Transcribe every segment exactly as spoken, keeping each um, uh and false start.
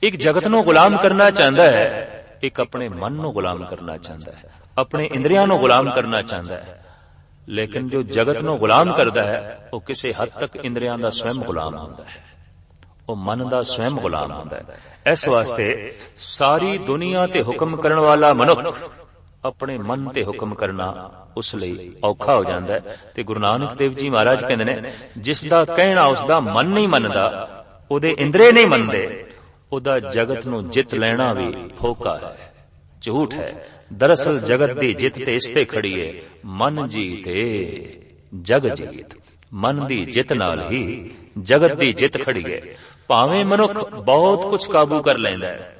ਇੱਕ ਜਗਤ ਨੂੰ ਗੁਲਾਮ ਕਰਨਾ ਚਾਹੁੰਦਾ ਹੈ, ਇੱਕ ਆਪਣੇ ਮਨ ਨੂੰ ਗੁਲਾਮ ਕਰਨਾ ਚਾਹੁੰਦਾ ਹੈ, ਆਪਣੇ ਇੰਦਰੀਆਂ ਨੂੰ ਗੁਲਾਮ ਕਰਨਾ ਚਾਹੁੰਦਾ ਹੈ। ਲੇਕਿਨ ਜੋ ਜਗਤ ਨੂੰ ਗੁਲਾਮ ਕਰਦਾ ਹੈ ਉਹ ਕਿਸੇ ਹੱਦ ਤੱਕ ਇੰਦਰੀਆਂ ਦਾ ਸਵੈਮ ਗੁਲਾਮ ਹੁੰਦਾ ਹੈ, ਉਹ ਮਨ ਦਾ ਸਵੈਮ ਗੁਲਾਮ ਹੁੰਦਾ ਹੈ। ਇਸ ਵਾਸਤੇ ਸਾਰੀ ਦੁਨੀਆ ਤੇ ਹੁਕਮ ਕਰਨ ਵਾਲਾ ਮਨੁੱਖ ਆਪਣੇ ਮਨ ਤੇ ਹੁਕਮ ਕਰਨਾ ਉਸ ਲਈ ਔਖਾ ਹੋ ਜਾਂਦਾ ਹੈ। ਤੇ ਗੁਰੂ ਨਾਨਕ ਦੇਵ ਜੀ ਮਹਾਰਾਜ ਕਹਿੰਦੇ ਨੇ, ਜਿਸ ਦਾ ਕਹਿਣਾ ਉਸ ਦਾ ਮਨ ਨਹੀਂ ਮੰਨਦਾ, ਉਹਦੇ ਇੰਦਰੇ ਨਹੀਂ ਮੰਨਦੇ, ਉਹਦਾ ਜਗਤ ਨੂੰ ਜਿੱਤ ਲੈਣਾ ਵੀ ਫੋਕਾ ਹੈ, ਝੂਠ ਹੈ। ਦਰਅਸਲ ਜਗਤ ਦੀ ਜਿੱਤ ਤੇ ਇਸ ਤੇ ਖੜੀ ਹੈ, ਮਨ ਜੀਤੇ ਜਗ ਜੀਤ। ਮਨ ਦੀ ਜਿੱਤ ਨਾਲ ਹੀ ਜਗਤ ਦੀ ਜਿੱਤ ਖੜੀ ਹੈ। ਭਾਵੇਂ ਮਨੁੱਖ ਬਹੁਤ ਕੁਝ ਕਾਬੂ ਕਰ ਲੈਂਦਾ ਹੈ,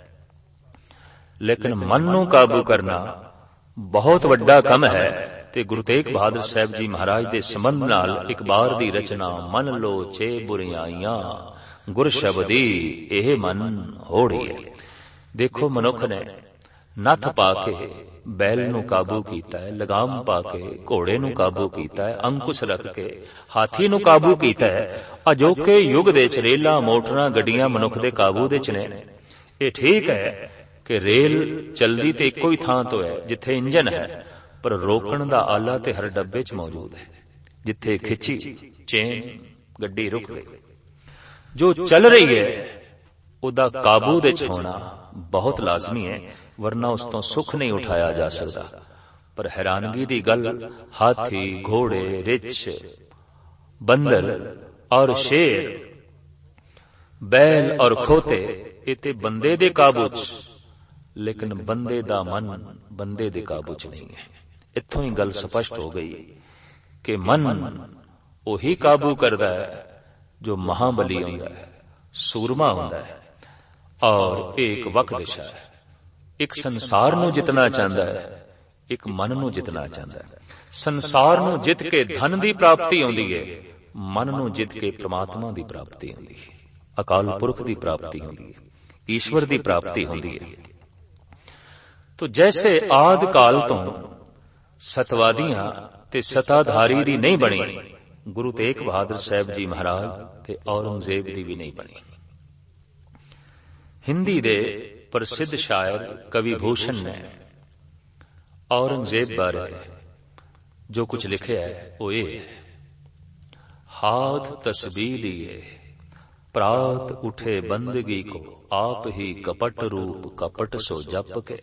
ਲੇਕਿਨ ਮਨ ਨੂੰ ਕਾਬੂ ਕਰਨਾ ਬਹੁਤ ਵੱਡਾ ਕੰਮ ਹੈ। ਤੇ ਗੁਰੂ ਤੇਗ ਬਹਾਦਰ ਸਾਹਿਬ ਜੀ ਮਹਾਰਾਜ ਦੇ ਸੰਬੰਧ ਨਾਲ ਇੱਕ ਬਾਰ ਦੀ ਰਚਨਾ, ਮਨ ਲੋ ਛੇ ਬੁਰੀਆਈਆਂ ਗੁਰ ਸ਼ਬਦੀ ਇਹ ਮਨ ਹੋੜੀਏ। ਦੇਖੋ, ਮਨੁੱਖ ਨੇ ਨੱਥ ਪਾ ਕੇ ਬੈਲ ਨੂੰ ਕਾਬੂ ਕੀਤਾ ਹੈ, ਲਗਾਮ ਪਾ ਕੇ ਘੋੜੇ ਨੂੰ ਕਾਬੂ ਕੀਤਾ ਹੈ, ਅੰਕੁਸ਼ ਰੱਖ ਕੇ ਹਾਥੀ ਨੂੰ ਕਾਬੂ ਕੀਤਾ ਹੈ। ਅਜੋਕੇ ਯੁੱਗ ਦੇ ਚ ਰੇਲਾਂ, ਮੋਟਰਾਂ, ਗੱਡੀਆਂ ਮਨੁੱਖ ਦੇ ਕਾਬੂ ਦੇ ਚ ਨੇ। ਇਹ ਠੀਕ ਹੈ ਕਿ ਰੇਲ ਚਲਦੀ ਤੇ ਇੱਕੋ ਹੀ ਥਾਂ ਤੋਂ ਹੈ ਜਿੱਥੇ ਇੰਜਨ ਹੈ, ਪਰ ਰੋਕਣ ਦਾ ਆਲਾ ਤੇ ਹਰ ਡੱਬੇ ਚ ਮੌਜੂਦ ਹੈ। ਜਿੱਥੇ ਖਿੱਚੀ ਚੇਨ, ਗੱਡੀ ਰੁਕ ਗਈ। ਜੋ ਚੱਲ ਰਹੀ ਹੈ ਉਹਦਾ ਕਾਬੂ ਦੇ ਚ ਹੋਣਾ ਬਹੁਤ ਲਾਜ਼ਮੀ ਹੈ, ਵਰਨਾ ਉਸ ਤੋਂ ਸੁੱਖ ਨਹੀਂ ਉਠਾਇਆ ਜਾ ਸਕਦਾ। ਪਰ ਹੈਰਾਨਗੀ ਦੀ ਗੱਲ, ਹਾਥੀ, ਘੋੜੇ, ਰਿੱਛ, ਬੰਦਰ ਔਰ ਸ਼ੇਰ, ਬੈਲ ਔਰ ਖੋਤੇ, ਇਹ ਤੇ ਬੰਦੇ ਦੇ ਕਾਬੂ ਚ, ਲੇਕਿਨ ਬੰਦੇ ਦਾ ਮਨ ਬੰਦੇ ਦੇ ਕਾਬੂ ਚ ਨਹੀਂ ਹੈ। ਇੱਥੋਂ ਹੀ ਗੱਲ ਸਪਸ਼ਟ ਹੋ ਗਈ ਕਿ ਮਨ ਉਹੀ ਕਾਬੂ ਕਰਦਾ ਹੈ ਜੋ ਮਹਾਬਲੀ ਹੁੰਦਾ ਹੈ, ਸੂਰਮਾ ਹੁੰਦਾ ਹੈ। ਔਰ ਇਹ ਇੱਕ ਵਕ ਦਿਸ਼ਾ ਹੈ। ਇੱਕ ਸੰਸਾਰ ਨੂੰ ਜਿੱਤਣਾ ਚਾਹੁੰਦਾ ਹੈ, ਇੱਕ ਮਨ ਨੂੰ ਜਿੱਤਣਾ ਚਾਹੁੰਦਾ ਹੈ। ਸੰਸਾਰ ਨੂੰ ਜਿੱਤ ਕੇ ਧਨ ਦੀ ਪ੍ਰਾਪਤੀ ਆਉਂਦੀ ਹੈ, ਮਨ ਨੂੰ ਜਿੱਤ ਕੇ ਪ੍ਰਮਾਤਮਾ ਦੀ ਪ੍ਰਾਪਤੀ ਆਉਂਦੀ ਹੈ, ਅਕਾਲ ਪੁਰਖ ਦੀ ਪ੍ਰਾਪਤੀ ਹੁੰਦੀ ਹੈ, ਈਸ਼ਵਰ ਦੀ ਪ੍ਰਾਪਤੀ ਹੁੰਦੀ ਹੈ। ਤੋ ਜੈਸੇ ਆਦਿ ਕਾਲ ਤੋਂ ਸਤਵਾਦੀਆਂ ਤੇ ਸਤਾਧਾਰੀ ਦੀ ਨਹੀਂ ਬਣੀ, ਗੁਰੂ ਤੇਗ ਬਹਾਦਰ ਸਾਹਿਬ ਜੀ ਮਹਾਰਾਜ ਤੇ ਔਰੰਗਜ਼ੇਬ ਦੀ ਵੀ ਨਹੀਂ ਬਣੀ। ਹਿੰਦੀ ਦੇ ਪ੍ਰਸਿੱਧ ਸ਼ਾਇਰ ਕਵੀ ਭੂਸ਼ਣ ਨੇ ਔਰੰਗਜ਼ੇਬ ਬਾਰੇ ਜੋ ਕੁਝ ਲਿਖਿਆ ਹੈ ਉਹ ਇਹ ਹੈ, हाथ तस्बीह लिए प्रात उठे बंदगी को आप ही कपट रूप कपट सो जप के,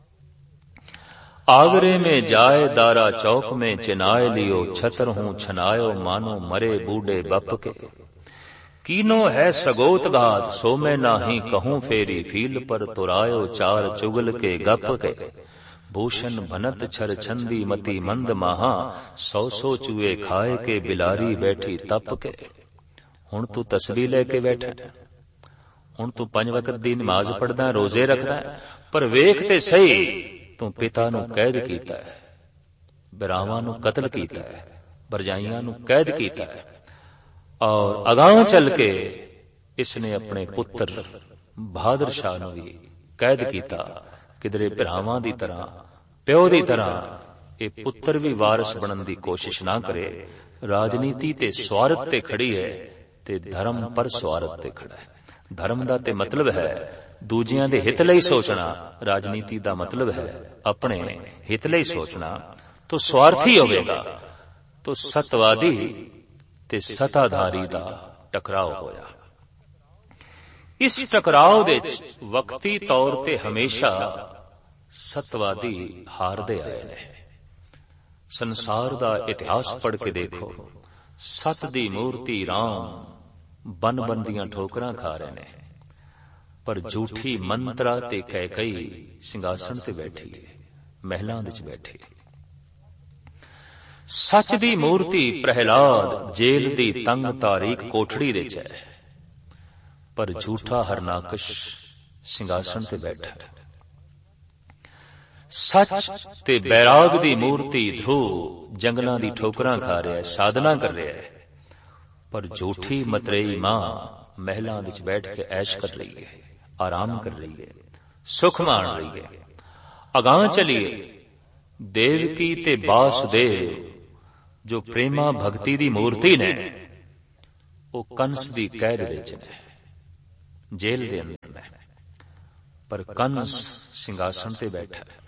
आगरे में जाए दारा चौक में चिनाए लियो छतर हूं छनायो मानो मरे बूढ़े बप के, कीनो है सगोत घात सो मैं नाही कहूं फेरी फील पर तुरायो चार चुगल के गप के, भूषण भनत छर छंदी मती मंद महा सौ सौ चूहे खाए के बिलारी बैठी तप के। हुण तू तस्बीह लेके बैठा, हुण तू पंज वक्त दी नमाज पढ़दा, रोजे रखदा, पर वेख ते सही तू पिता नू कैद कीता है, बिरावां नू कतल कीता है, भरजाइयां नू कैद कीता है, और अगां चल के इसने अपने पुत्र बहादुर शाह नू भी कैद कीता। किधरे भरावां दी तरह, प्यो दी तरह ये पुत्र भी वारिस बनन दी कोशिश ना करे। राजनीति ते स्वार्थ ते खड़ी है ते धर्म पर स्वार्थ ते खड़ा है। धर्म दा ते मतलब है दूजियां दे हित लई सोचना, राजनीति दा मतलब है अपने हित लई सोचना। तो स्वार्थी होवेगा तो सतवादी ते सताधारी दा टकराव होया। इस टकराव दे वक्ती तौर ते हमेशा सतवादी हारदे आए ने। संसार दा इतिहास पढ़ के देखो, सत दी मूर्ति राम बन बंदियां ठोकरां खा रहे ने, पर झूठी मंत्रा ते कैकई सिंघासन ते बैठी है, महलां विच बैठी। सच दी मूर्ति प्रहलाद जेल दी तंग तारीक कोठड़ी दे च है, पर झूठा हरनाकश सिंघासन ते बैठा है। सच ते बैराग दी मूर्ति ध्रुव जंगलां दी ठोकरां खा रहा है, साधना कर रहा है, पर झूठी मतरेई मां महलां विच बैठ के ऐश कर रही है, आराम कर रही है, सुख मान रही है। अगां चलिए देवकी ते वासुदेव जो प्रेमा भक्ति दी मूर्ति ने, वो कंस दी कैद विच ने, जेल दे अंदर है। ਪਰ ਕੰਸ ਸਿੰਘਾਸਣ ਤੇ ਬੈਠਾ ਹੈ।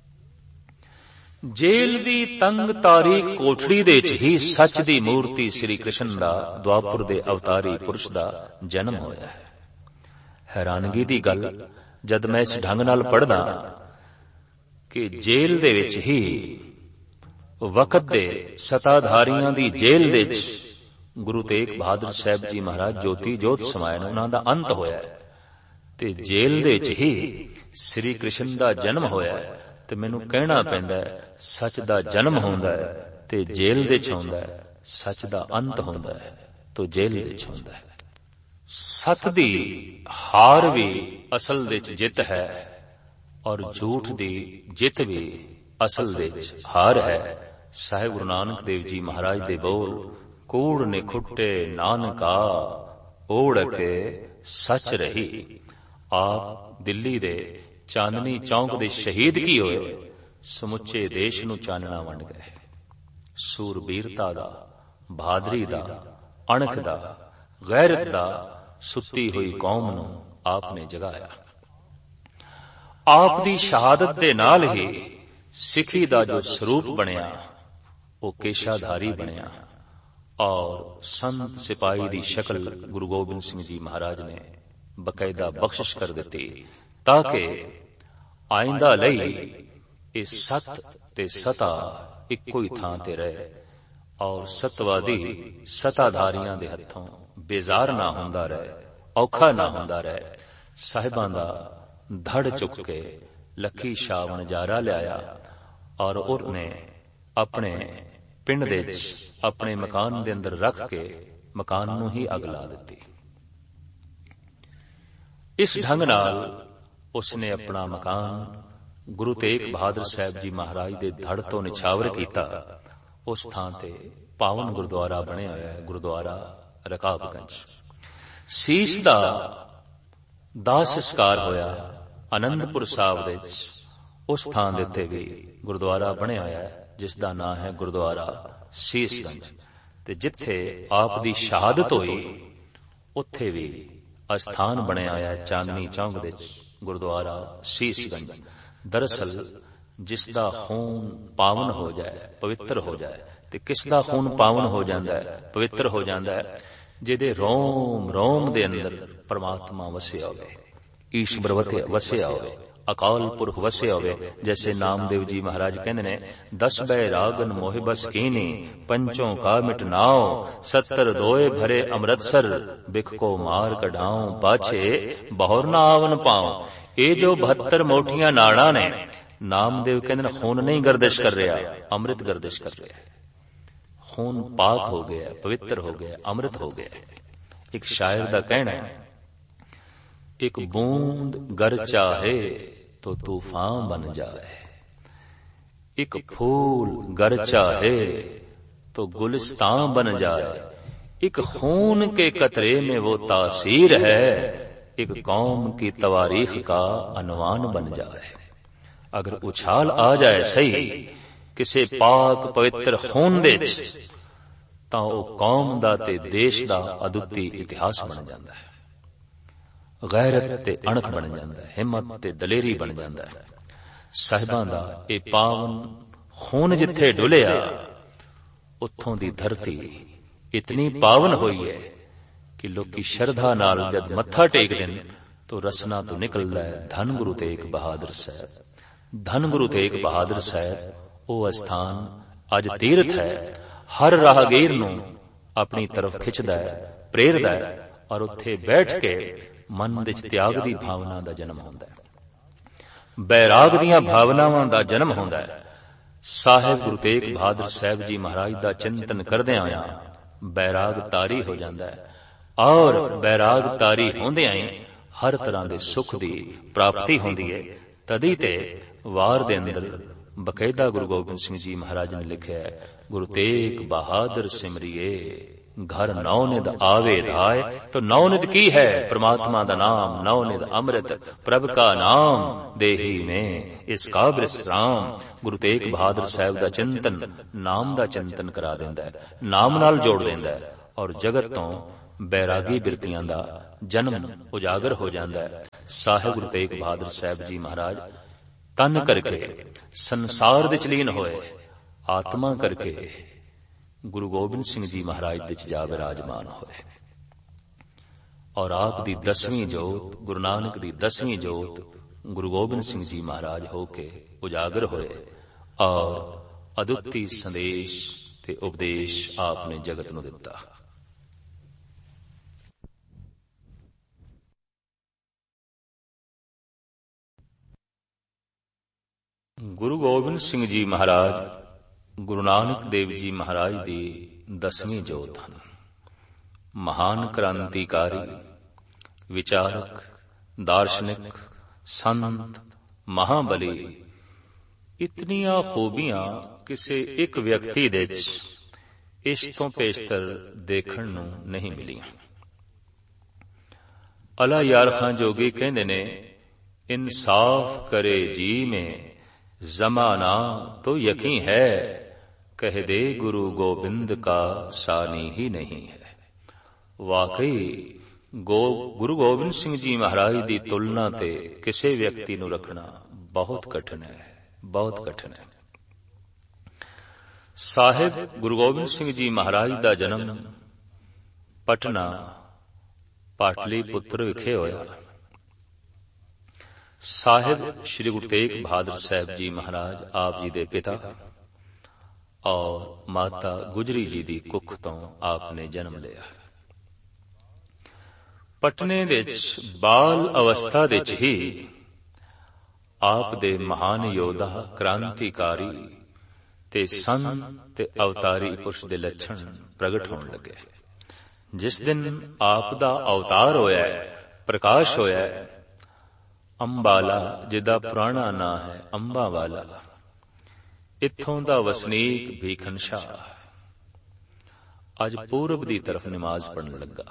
ਜੇਲ੍ਹ ਦੀ ਤੰਗ ਤਾਰੀ ਕੋਠੜੀ ਦੇ ਚ ਹੀ ਸੱਚ ਦੀ ਮੂਰਤੀ ਸ੍ਰੀ ਕ੍ਰਿਸ਼ਨ ਦਾ, ਦੁਆਪੁਰ ਦੇ ਅਵਤਾਰੀ ਪੁਰਸ਼ ਦਾ ਜਨਮ ਹੋਇਆ ਹੈ। ਹੈਰਾਨਗੀ ਦੀ ਗੱਲ, ਜਦ ਮੈਂ ਇਸ ਢੰਗ ਨਾਲ ਪੜ੍ਹਦਾ ਕਿ ਜੇਲ੍ਹ ਦੇ ਵਿੱਚ ਹੀ ਵਕਤ ਦੇ ਸਤਾਧਾਰੀਆਂ ਦੀ ਜੇਲ੍ਹ ਦੇ ਵਿੱਚ ਗੁਰੂ ਤੇਗ ਬਹਾਦਰ ਸਾਹਿਬ ਜੀ ਮਹਾਰਾਜ ਜੋਤੀ ਜੋਤ ਸਮਾਏ ਨੇ, ਉਹਨਾਂ ਦਾ ਅੰਤ ਹੋਇਆ ਤੇ ਜੇਲ੍ਹ ਦੇ ਵਿੱਚ ਹੀ ਸ੍ਰੀ ਕ੍ਰਿਸ਼ਨ ਦਾ ਜਨਮ ਹੋਇਆ। ਤੇ ਮੈਨੂੰ ਕਹਿਣਾ ਪੈਂਦਾ ਸੱਚ ਦਾ ਜਨਮ ਹੁੰਦਾ ਹੈ ਤੇ ਜੇਲ੍ਹ ਦੇ ਚ ਹੁੰਦਾ ਹੈ, ਸੱਚ ਦਾ ਅੰਤ ਹੁੰਦਾ ਹੈ ਤੇ ਜੇਲ੍ਹ ਦੇ ਚ ਹੁੰਦਾ ਹੈ। ਸੱਤ ਦੀ ਹਾਰ ਵੀ ਅਸਲ ਦੇ ਚ ਜਿੱਤ ਹੈ ਔਰ ਝੂਠ ਦੀ ਜਿੱਤ ਵੀ ਅਸਲ ਦੇ ਚ ਹਾਰ ਹੈ। ਸਾਹਿਬ ਗੁਰੂ ਨਾਨਕ ਦੇਵ ਜੀ ਮਹਾਰਾਜ ਦੇ ਬੋਲ, ਕੂੜ ਨਿਖੁੱਟੇ ਨਾਨਕਾ ਓੜ ਕੇ ਸੱਚ ਰਹੀ। ਆਪ ਦਿੱਲੀ ਦੇ ਚਾਂਦਨੀ ਚੌਂਕ ਦੇ ਸ਼ਹੀਦ ਕੀ ਹੋਏ, ਸਮੁੱਚੇ ਦੇਸ਼ ਨੂੰ ਚਾਨਣਾ ਵੰਡ ਗਏ। ਸੂਰਬੀਰਤਾ ਦਾ, ਬਹਾਦਰੀ ਦਾ, ਅਣਖ ਦਾ, ਗੈਰਤ ਦਾ ਸੁੱਤੀ ਹੋਈ ਕੌਮ ਨੂੰ ਆਪ ਨੇ ਜਗਾਇਆ। ਆਪ ਦੀ ਸ਼ਹਾਦਤ ਦੇ ਨਾਲ ਹੀ ਸਿੱਖੀ ਦਾ ਜੋ ਸਰੂਪ ਬਣਿਆ ਉਹ ਕੇਸ਼ਾਧਾਰੀ ਬਣਿਆ ਔਰ ਸੰਤ ਸਿਪਾਹੀ ਦੀ ਸ਼ਕਲ ਗੁਰੂ ਗੋਬਿੰਦ ਸਿੰਘ ਜੀ ਮਹਾਰਾਜ ਨੇ ਬਕਾਇਦਾ ਬਖਸ਼ਿਸ਼ ਕਰ ਦਿੱਤੀ, ਤਾਂ ਕਿ ਆਇੰਦਾ ਲਈ ਇਹ ਸੱਤ ਤੇ ਸਤਾ ਇੱਕੋ ਹੀ ਥਾਂ ਤੇ ਰਹੇ ਔਰ ਸਤਵਾਦੀ ਸਤਾਧਾਰੀਆਂ ਦੇ ਹੱਥੋਂ ਬੇਜ਼ਾਰ ਨਾ ਹੁੰਦਾ ਰਹੇ, ਔਖਾ ਨਾ ਹੁੰਦਾ ਰਹੇ। ਸਾਹਿਬਾਂ ਦਾ ਧੜ ਚੁੱਕ ਕੇ ਲੱਖੀ ਸ਼ਾਹ ਵਣਜਾਰਾ ਲਿਆਇਆ ਔਰ ਉਹਨੇ ਆਪਣੇ ਪਿੰਡ ਦੇ ਵਿੱਚ ਆਪਣੇ ਮਕਾਨ ਦੇ ਅੰਦਰ ਰੱਖ ਕੇ ਮਕਾਨ ਨੂੰ ਹੀ ਅੱਗ ਲਾ ਦਿੱਤੀ। ਇਸ ਢੰਗ ਨਾਲ ਉਸਨੇ ਆਪਣਾ ਮਕਾਨ ਗੁਰੂ ਤੇਗ ਬਹਾਦਰ ਸਾਹਿਬ ਜੀ ਮਹਾਰਾਜ ਦੇ ਧੜ ਤੋਂ ਨਿਛਾਵਰ ਕੀਤਾ। ਉਸ ਥਾਂ ਤੇ ਪਾਵਨ ਗੁਰਦੁਆਰਾ ਬਣਿਆ ਹੋਇਆ ਹੈ, ਗੁਰਦੁਆਰਾ ਰਕਾਬਗੰਜ। ਸੀਸ ਦਾ ਦਾਹ ਸੰਸਕਾਰ ਹੋਇਆ ਆਨੰਦਪੁਰ ਸਾਹਿਬ ਦੇ ਵਿੱਚ, ਉਸ ਥਾਂ ਦੇ ਉੱਤੇ ਵੀ ਗੁਰਦੁਆਰਾ ਬਣਿਆ ਹੋਇਆ ਹੈ ਜਿਸ ਦਾ ਨਾਂ ਹੈ ਗੁਰਦੁਆਰਾ ਸੀਸਗੰਜ। ਤੇ ਜਿੱਥੇ ਆਪ ਦੀ ਸ਼ਹਾਦਤ ਹੋਈ ਉੱਥੇ ਵੀ ਅਸਥਾਨ ਬਣਿਆ ਹੋਇਆ ਹੈ ਚਾਂਦਨੀ ਚੌਂਕ ਦੇ ਵਿੱਚ, ਗੁਰਦੁਆਰਾ ਸੀਸਗੰਜ। ਦਰਅਸਲ ਜਿਸ ਦਾ ਖੂਨ ਪਾਵਨ ਹੋ ਜਾਏ, ਪਵਿੱਤਰ ਹੋ ਜਾਏ, ਤੇ ਕਿਸ ਦਾ ਖੂਨ ਪਾਵਨ ਹੋ ਜਾਂਦਾ ਹੈ, ਪਵਿੱਤਰ ਹੋ ਜਾਂਦਾ ਹੈ, ਜਿਹਦੇ ਰੋਮ ਰੋਮ ਦੇ ਅੰਦਰ ਪਰਮਾਤਮਾ ਵਸਿਆ ਹੋਵੇ, ਈਸ਼ਵਰ ਵਸਿਆ ਹੋਵੇ, ਅਕਾਲ ਪੁਰਖ ਵਸਿਆ ਹੋਵੇ। ਜੈਸੇ ਨਾਮਦੇਵ ਜੀ ਮਹਾਰਾਜ ਕਹਿੰਦੇ ਨੇ, ਦਸ ਬੈ ਰਾਗਨ ਮੋਹਿ ਬਸ ਕੀਨੀ, ਪੰਚੋਂ ਕਾ ਮਿਟਨਾਓ, ਸੱਤਰ ਦੋਏ ਭਰੇ ਅੰਮ੍ਰਿਤਸਰ, ਬਿਖ ਕੋ ਮਾਰ ਕਢਾਉ, ਪਾਛੇ ਬਹੁਰ ਨਾ ਆਵਨ ਪਾਉ। ਇਹ ਜੋ ਬਹੱਤਰ ਮੋਠੀਆਂ ਨਾੜਾਂ ਨੇ, ਨਾਮਦੇਵ ਕਹਿੰਦੇ ਨੇ ਖੂਨ ਨਹੀਂ ਗਰਦਿਸ਼ ਕਰ ਰਿਹਾ, ਅੰਮ੍ਰਿਤ ਗਰਦਿਸ਼ ਕਰ ਰਿਹਾ। ਖੂਨ ਪਾਕ ਹੋ ਗਿਆ, ਪਵਿੱਤਰ ਹੋ ਗਿਆ, ਅੰਮ੍ਰਿਤ ਹੋ ਗਿਆ। ਇੱਕ ਸ਼ਾਇਰ ਦਾ ਕਹਿਣਾ ਹੈ, ਇੱਕ ਬੂੰਦ गर चाहे तो तूफान बन जाए, एक फूल गर चाहे तो गुलिस्तान बन जाए, एक खून के कतरे में वो तासीर है, एक कौम की तवारीख का अनवान बन जाए। अगर उछाल आ जाए सही किसी पाक पवित्र खून दे तां वो कौम दा ते देश दा अदुੱਤੀ इतिहास बन जाता है। ਗੈਰਤ ਤੇ ਅਣਖ ਬਣ ਜਾਂਦਾ ਹੈ, ਹਿੰਮਤ ਤੇ ਦਲੇਰੀ ਬਣ ਜਾਂਦਾ ਹੈ। ਸਾਹਿਬਾਂ ਦਾ ਇਹ ਪਾਵਨ ਖੂਨ ਜਿੱਥੇ ਡੁੱਲਿਆ, ਉੱਥੋਂ ਦੀ ਧਰਤੀ ਇਤਨੀ ਪਾਵਨ ਹੋਈ ਹੈ ਕਿ ਲੋਕੀ ਸ਼ਰਧਾ ਨਾਲ ਜਦ ਮੱਥਾ ਟੇਕਦੇ ਨੇ ਤਾਂ ਰਸਨਾ ਤੋਂ ਨਿਕਲਦਾ ਹੈ ਧੰਨ ਗੁਰੂ ਤੇਗ ਬਹਾਦਰ ਸਾਹਿਬ, ਧੰਨ ਗੁਰੂ ਤੇਗ ਬਹਾਦਰ ਸਾਹਿਬ। ਉਹ ਅਸਥਾਨ ਅੱਜ ਤੀਰਥ ਹੈ, ਹਰ ਰਾਹਗੀਰ ਨੂੰ ਆਪਣੀ ਤਰਫ ਖਿੱਚਦਾ ਹੈ, ਪ੍ਰੇਰਦਾ ਹੈ ਔਰ ਉੱਥੇ ਬੈਠ ਕੇ ਮਨ ਵਿੱਚ ਤਿਆਗ ਦੀ ਭਾਵਨਾ ਦਾ ਜਨਮ ਹੁੰਦਾ ਹੈ, ਬੈਰਾਗ ਦੀਆਂ ਭਾਵਨਾਵਾਂ ਦਾ ਜਨਮ ਹੁੰਦਾ ਹੈ। ਸਾਹਿਬ ਗੁਰੂ ਤੇਗ ਬਹਾਦਰ ਸਾਹਿਬ ਜੀ ਮਹਾਰਾਜ ਦਾ ਚਿੰਤਨ ਕਰਦਿਆਂ ਹੋਇਆਂ ਬੈਰਾਗ ਤਾਰੀ ਹੋ ਜਾਂਦਾ ਹੈ ਔਰ ਬੈਰਾਗ ਤਾਰੀ ਹੁੰਦਿਆਂ ਹੀ ਹਰ ਤਰ੍ਹਾਂ ਦੇ ਸੁੱਖ ਦੀ ਪ੍ਰਾਪਤੀ ਹੁੰਦੀ ਹੈ। ਤਦੀ ਤੇ ਵਾਰ ਦੇ ਅੰਦਰ ਬਕਾਇਦਾ ਗੁਰੂ ਗੋਬਿੰਦ ਸਿੰਘ ਜੀ ਮਹਾਰਾਜ ਨੇ ਲਿਖਿਆ ਹੈ, ਗੁਰੂ ਤੇਗ ਬਹਾਦਰ ਸਿਮਰਿਏ घर नवनिध आवे धाय। तो नवनिध की है परमात्मा दा नाम, नवनिध अमृत प्रभ का नाम, देही में इसका विश्राम। गुरु तेग बहादुर साहब दा चिंतन नाम दा चिंतन करा देंदा है, नाम नाल जोड़ देंदा है और जगत तो बैरागी बिरतियां दा ਜਨਮ ਉਜਾਗਰ ਹੋ ਜਾਂਦਾ ਹੈ। ਸਾਹਿਬ ਗੁਰੂ ਤੇਗ ਬਹਾਦਰ ਸਾਹਿਬ ਜੀ ਮਹਾਰਾਜ ਤਨ ਕਰਕੇ ਸੰਸਾਰ ਦੇ ਚਲੀਨ ਹੋਏ, ਆਤਮਾ ਕਰਕੇ ਗੁਰੂ ਗੋਬਿੰਦ ਸਿੰਘ ਜੀ ਮਹਾਰਾਜ ਦੇ ਚ ਜਾ ਵਿਰਾਜਮਾਨ ਹੋਏ। ਔਰ ਆਪ ਦੀ ਦਸਵੀਂ ਜੋਤ, ਗੁਰੂ ਨਾਨਕ ਦੀ ਦਸਵੀਂ ਜੋਤ ਗੁਰੂ ਗੋਬਿੰਦ ਸਿੰਘ ਜੀ ਮਹਾਰਾਜ ਹੋ ਕੇ ਉਜਾਗਰ ਹੋਏ ਔਰ ਅਦੁੱਤੀ ਸੰਦੇਸ਼ ਤੇ ਉਪਦੇਸ਼ ਆਪ ਨੇ ਜਗਤ ਨੂੰ ਦਿੱਤਾ। ਗੁਰੂ ਗੋਬਿੰਦ ਸਿੰਘ ਜੀ ਮਹਾਰਾਜ ਗੁਰੂ ਨਾਨਕ ਦੇਵ ਜੀ ਮਹਾਰਾਜ ਦੀ ਦਸਵੀਂ ਜੋਤ ਹਨ। ਮਹਾਨ ਕ੍ਰਾਂਤੀਕਾਰੀ, ਵਿਚਾਰਕ, ਦਾਰਸ਼ਨਿਕ, ਸੰਤ, ਮਹਾਬਲੀ, ਇਤਨੀਆਂ ਖੂਬੀਆਂ ਕਿਸੇ ਇੱਕ ਵਿਅਕਤੀ ਦੇ ਵਿੱਚ ਇਸ ਤੋਂ ਪੇਸ਼ਤਰ ਦੇਖਣ ਨੂੰ ਨਹੀਂ ਮਿਲੀਆਂ। ਅਲਾ ਯਾਰ ਖਾਂ ਜੋਗੀ ਕਹਿੰਦੇ ਨੇ, ਇਨਸਾਫ ਕਰੇ ਜੀ ਮੇਂ ਜ਼ਮਾਨਾ ਤੋ ਯਕੀਨ ਹੈ, ਕਹਿ ਦੇ ਗੁਰੂ ਗੋਬਿੰਦ ਕਾ ਸਾਨੀ ਹੀ ਨਹੀਂ ਹੈ। ਵਾਕਈ ਗੋ ਗੁਰੂ ਗੋਬਿੰਦ ਸਿੰਘ ਜੀ ਮਹਾਰਾਜ ਦੀ ਤੁਲਨਾ ਤੇ ਕਿਸੇ ਵਿਅਕਤੀ ਨੂੰ ਰੱਖਣਾ ਬਹੁਤ ਕਠਿਨ ਹੈ, ਬਹੁਤ ਕਠਿਨ ਹੈ। ਸਾਹਿਬ ਗੁਰੂ ਗੋਬਿੰਦ ਸਿੰਘ ਜੀ ਮਹਾਰਾਜ ਦਾ ਜਨਮ ਪਟਨਾ ਪਾਟਲੀ ਪੁੱਤਰ ਵਿਖੇ ਹੋਇਆ। ਸਾਹਿਬ ਸ਼੍ਰੀ ਗੁਰੂ ਤੇਗ ਬਹਾਦਰ ਸਾਹਿਬ ਜੀ ਮਹਾਰਾਜ ਆਪ ਜੀ ਦੇ ਪਿਤਾ ਔਰ ਮਾਤਾ ਗੁਜਰੀ ਜੀ ਦੀ ਕੁੱਖ ਤੋਂ ਆਪ ਨੇ ਜਨਮ ਲਿਆ। ਪਟਨੇ ਵਿੱਚ ਬਾਲ ਅਵਸਥਾ ਵਿੱਚ ਹੀ ਆਪ ਦੇ ਮਹਾਨ ਯੋਧਾ, ਕ੍ਰਾਂਤੀਕਾਰੀ ਤੇ ਸੰਤ ਤੇ ਅਵਤਾਰੀ ਪੁਰਸ਼ ਦੇ ਲੱਛਣ ਪ੍ਰਗਟ ਹੋਣ ਲੱਗੇ। ਜਿਸ ਦਿਨ ਆਪ ਦਾ ਅਵਤਾਰ ਹੋਇਆ, ਪ੍ਰਕਾਸ਼ ਹੋਇਆ, ਅੰਬਾਲਾ ਜਿਹਦਾ ਪੁਰਾਣਾ ਨਾਂ ਹੈ ਅੰਬਾ ਵਾਲਾ, ਇੱਥੋਂ ਦਾ ਵਸਨੀਕ ਭੀਖਨ ਸ਼ਾਹ ਅੱਜ ਪੂਰਬ ਦੀ ਤਰਫ ਨਮਾਜ਼ ਪੜ੍ਹਨ ਲੱਗਾ।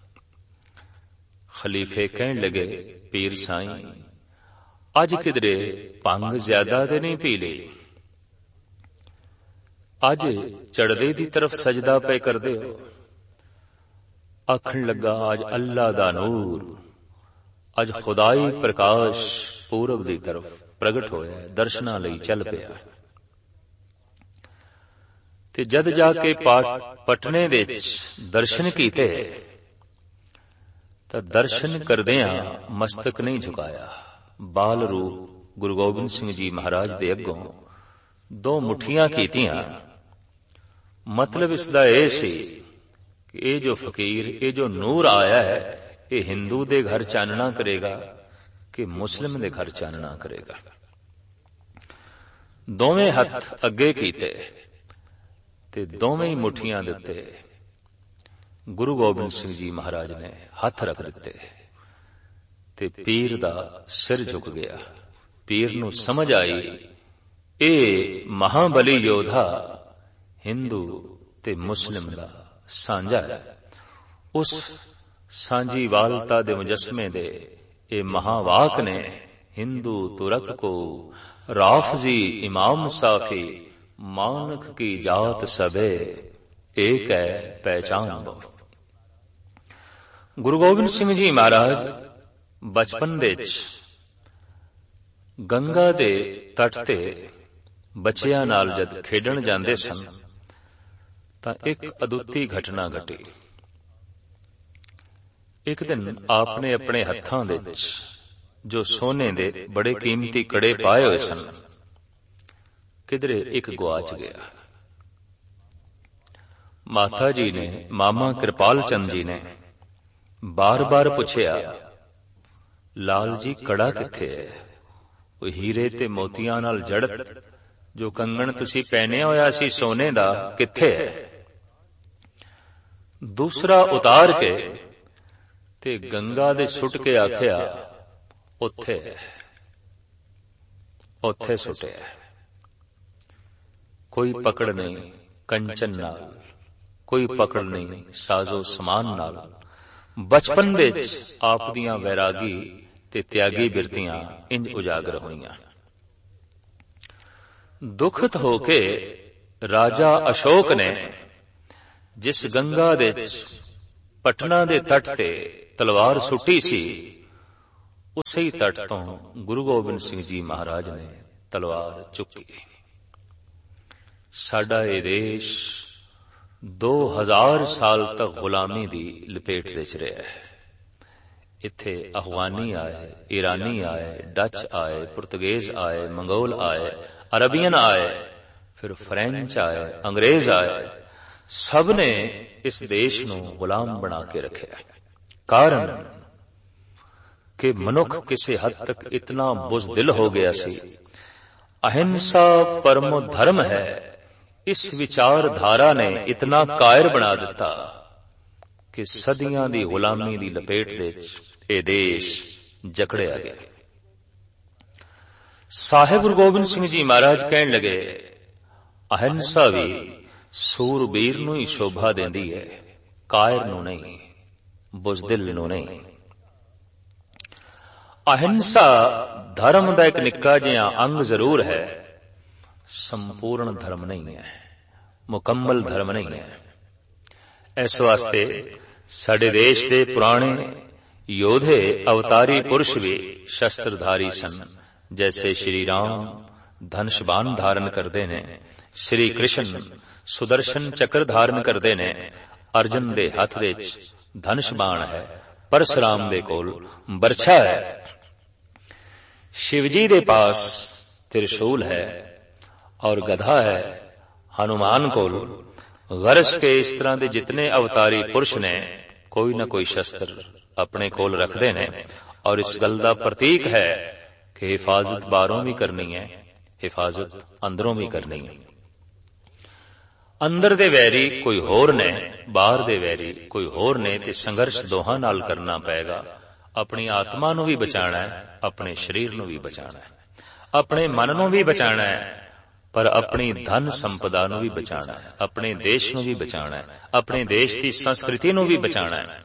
ਖਲੀਫੇ ਕਹਿਣ ਲੱਗੇ, ਪੀਰ ਸਾਈਂ ਅੱਜ ਕਿਧਰੇ ਭੰਗ ਜ਼ਿਆਦਾ ਤੇ ਨਹੀਂ ਪੀ ਲਈ? ਅੱਜ ਚੜ੍ਹਦੇ ਦੀ ਤਰਫ ਸਜਦਾ ਪਏ ਕਰਦੇ ਹੋ। ਆਖਣ ਲੱਗਾ, ਅੱਜ ਅੱਲਾ ਦਾ ਨੂਰ, ਅੱਜ ਖੁਦਾਈ ਪ੍ਰਕਾਸ਼ ਪੂਰਬ ਦੀ ਤਰਫ ਪ੍ਰਗਟ ਹੋਇਆ, ਦਰਸ਼ਨਾਂ ਲਈ ਚੱਲ ਪਿਆ। ਤੇ ਜਦ ਜਾ ਕੇ ਪਟਨੇ ਦੇ ਵਿੱਚ ਦਰਸ਼ਨ ਕੀਤੇ ਤਾਂ ਦਰਸ਼ਨ ਕਰਦਿਆਂ ਮਸਤਕ ਨਹੀਂ ਝੁਕਾਇਆ। ਬਾਲ ਰੂਪ ਗੁਰੂ ਗੋਬਿੰਦ ਸਿੰਘ ਜੀ ਮਹਾਰਾਜ ਦੇ ਅੱਗੋਂ ਦੋ ਮੁੱਠੀਆਂ ਕੀਤੀਆਂ। ਮਤਲਬ ਇਸ ਦਾ ਇਹ ਸੀ ਕਿ ਇਹ ਜੋ ਫਕੀਰ, ਇਹ ਜੋ ਨੂਰ ਆਇਆ ਹੈ, ਇਹ ਹਿੰਦੂ ਦੇ ਘਰ ਚਾਨਣਾ ਕਰੇਗਾ ਕਿ ਮੁਸਲਿਮ ਦੇ ਘਰ ਚਾਨਣਾ ਕਰੇਗਾ। ਦੋਵੇਂ ਹੱਥ ਅੱਗੇ ਕੀਤੇ ਤੇ ਦੋਵੇਂ ਹੀ ਮੁੱਠੀਆਂ ਦਿੱਤੇ। ਗੁਰੂ ਗੋਬਿੰਦ ਸਿੰਘ ਜੀ ਮਹਾਰਾਜ ਨੇ ਹੱਥ ਰੱਖ ਦਿੱਤੇ ਤੇ ਪੀਰ ਦਾ ਸਿਰ ਝੁਕ ਗਿਆ। ਪੀਰ ਨੂੰ ਸਮਝ ਆਈ, ਇਹ ਮਹਾਬਲੀ ਯੋਧਾ ਹਿੰਦੂ ਤੇ ਮੁਸਲਿਮ ਦਾ ਸਾਂਝਾ ਹੈ। ਉਸ ਸਾਂਝੀਵਾਲਤਾ ਦੇ ਮੁਜਸਮੇ ਦੇ ਇਹ ਮਹਾਵਾਕ ਨੇ, ਹਿੰਦੂ ਤੁਰਕ ਕੋ ਰਾਫਜ਼ੀ ਇਮਾਮ ਸਾਫੀ, ਮਾਨਕ ਕੀ ਜਾਤ ਸਭੇ ਏਕ ਹੈ ਪਹਿਚਾਨ ਬਹੁ। ਗੁਰੂ ਗੋਬਿੰਦ ਸਿੰਘ ਜੀ ਮਹਾਰਾਜ ਬਚਪਨ ਦੇ ਵਿੱਚ ਗੰਗਾ ਦੇ ਤੱਟ ਤੇ ਬੱਚਿਆਂ ਨਾਲ ਜਦ ਖੇਡਣ ਜਾਂਦੇ ਸਨ ਤਾਂ ਇੱਕ ਅਦੁੱਤੀ ਘਟਨਾ ਘਟੀ। ਇੱਕ ਦਿਨ ਆਪ ਨੇ ਆਪਣੇ ਹੱਥਾਂ ਦੇ ਵਿੱਚ ਜੋ ਸੋਨੇ ਦੇ ਬੜੇ ਕੀਮਤੀ ਕੜੇ ਪਾਏ ਹੋਏ ਸਨ, ਕਿਧਰੇ ਇੱਕ ਗੁਆਚ ਗਿਆ। ਮਾਤਾ ਜੀ ਨੇ, ਮਾਮਾ ਕਿਰਪਾਲ ਚੰਦ ਜੀ ਨੇ ਬਾਰ-ਬਾਰ ਪੁੱਛਿਆ, ਲਾਲ ਜੀ ਕੜਾ ਕਿੱਥੇ ਹੈ? ਉਹ ਹੀਰੇ ਤੇ ਮੋਤੀਆਂ ਨਾਲ ਜੜਤ ਜੋ ਕੰਗਣ ਤੁਸੀਂ ਪਹਿਨਿਆ ਹੋਇਆ ਸੀ ਸੋਨੇ ਦਾ, ਕਿੱਥੇ ਹੈ? ਦੂਸਰਾ ਉਤਾਰ ਕੇ ਤੇ ਗੰਗਾ ਦੇ ਸੁੱਟ ਕੇ ਆਖਿਆ, ਉੱਥੇ ਹੈ, ਉੱਥੇ ਸੁੱਟਿਆ। ਕੋਈ ਪਕੜ ਨਹੀਂ ਕੰਚਨ ਨਾਲ, ਕੋਈ ਪਕੜ ਨਹੀਂ ਸਾਜ਼ੋ ਸਮਾਨ ਨਾਲ। ਬਚਪਨ ਦੇ ਵਿੱਚ ਆਪ ਦੀਆਂ ਵੈਰਾਗੀ ਤੇ ਤਿਆਗੀ ਬਿਰਤੀਆਂ ਇੰਜ ਉਜਾਗਰ ਹੋਈਆਂ। ਦੁਖਤ ਹੋ ਕੇ ਰਾਜਾ ਅਸ਼ੋਕ ਨੇ ਜਿਸ ਗੰਗਾ ਦੇ ਵਿੱਚ ਪਟਨਾ ਦੇ ਤੱਟ ਤੇ ਤਲਵਾਰ ਸੁੱਟੀ ਸੀ, ਉਸੇ ਹੀ ਤੱਟ ਤੋਂ ਗੁਰੂ ਗੋਬਿੰਦ ਸਿੰਘ ਜੀ ਮਹਾਰਾਜ ਨੇ ਤਲਵਾਰ ਚੁੱਕੀ। ਸਾਡਾ ਇਹ ਦੇਸ਼ ਦੋ ਹਜ਼ਾਰ ਸਾਲ ਤੱਕ ਗੁਲਾਮੀ ਦੀ ਲਪੇਟ ਵਿੱਚ ਰਿਹਾ ਹੈ। ਇੱਥੇ ਅਫਗਾਨੀ ਆਏ, ਈਰਾਨੀ ਆਏ, ਡੱਚ ਆਏ, ਪੁਰਤਗੇਜ਼ ਆਏ, ਮੰਗੋਲ ਆਏ, ਅਰਬੀਅਨ ਆਏ, ਫਿਰ ਫ੍ਰੈਂਚ ਆਏ, ਅੰਗਰੇਜ਼ ਆਏ, ਸਭ ਨੇ ਇਸ ਦੇਸ਼ ਨੂੰ ਗੁਲਾਮ ਬਣਾ ਕੇ ਰੱਖਿਆ। ਕਾਰਨ ਕਿ ਮਨੁੱਖ ਕਿਸੇ ਹੱਦ ਤੱਕ ਇਤਨਾ ਬੁਜ਼ਦਿਲ ਹੋ ਗਿਆ ਸੀ। ਅਹਿੰਸਾ ਪਰਮੋ ਧਰਮ ਹੈ, ਇਸ ਵਿਚਾਰਧਾਰਾ ਨੇ ਇਤਨਾ ਕਾਇਰ ਬਣਾ ਦਿੱਤਾ ਕਿ ਸਦੀਆਂ ਦੀ ਗੁਲਾਮੀ ਦੀ ਲਪੇਟ ਵਿੱਚ ਇਹ ਦੇਸ਼ ਜਕੜਿਆ ਗਿਆ। ਸਾਹਿਬ ਗੁਰੂ ਗੋਬਿੰਦ ਸਿੰਘ ਜੀ ਮਹਾਰਾਜ ਕਹਿਣ ਲੱਗੇ, ਅਹਿੰਸਾ ਵੀ ਸੂਰਬੀਰ ਨੂੰ ਹੀ ਸ਼ੋਭਾ ਦਿੰਦੀ ਹੈ, ਕਾਇਰ ਨੂੰ ਨਹੀਂ, ਬੁਜ਼ਦਿਲ ਨੂੰ ਨਹੀਂ। ਅਹਿੰਸਾ ਧਰਮ ਦਾ ਇੱਕ ਨਿੱਕਾ ਜਿਹਾ ਅੰਗ ਜ਼ਰੂਰ ਹੈ, ਸੰਪੂਰਨ ਧਰਮ ਨਹੀਂ ਹੈ, ਮੁਕੰਮਲ ਧਰਮ ਨਹੀਂ ਹੈ। ਇਸ ਵਾਸਤੇ ਸਾਡੇ ਦੇਸ਼ ਦੇ ਪੁਰਾਣੇ ਯੋਧੇ ਅਵਤਾਰੀ ਪੁਰਸ਼ ਵੀ ਸ਼ਸਤਰਧਾਰੀ ਸਨ। ਜੈਸੇ ਸ਼੍ਰੀ ਰਾਮ ਧਨੁਸ਼-ਬਾਣ ਧਾਰਨ ਕਰਦੇ ਨੇ, ਸ਼੍ਰੀ ਕ੍ਰਿਸ਼ਨ ਸੁਦਰਸ਼ਨ ਚੱਕਰ ਧਾਰਨ ਕਰਦੇ ਨੇ, ਅਰਜਨ ਦੇ ਹੱਥ ਵਿੱਚ ਧਨੁਸ਼-ਬਾਣ ਹੈ, ਪਰਸ਼ੁਰਾਮ ਦੇ ਕੋਲ ਬਰਛਾ ਹੈ, शिव जी के पास त्रिशूल है और गधा है, हनुमान को गरज के इस तरह के जितने अवतारी पुरुष ने कोई ना कोई शस्त्र अपने कोल रखते ने। और इस गल का प्रतीक है कि हिफाजत बाहरों भी करनी है, हिफाजत अंदरों भी करनी है। अंदर दे वैरी कोई होर ने, बाहर दे वैरी कोई होर ने, ते संघर्ष दोहां नाल करना पेगा। अपनी आत्मा नूं भी बचाना है, अपने शरीर नूं भी बचाना है, अपने मन नूं भी बचाना है, पर अपनी धन संपदा नूं भी बचाना है, अपने देश नूं भी बचाना है, अपने देश की संस्कृति नूं भी बचाना है।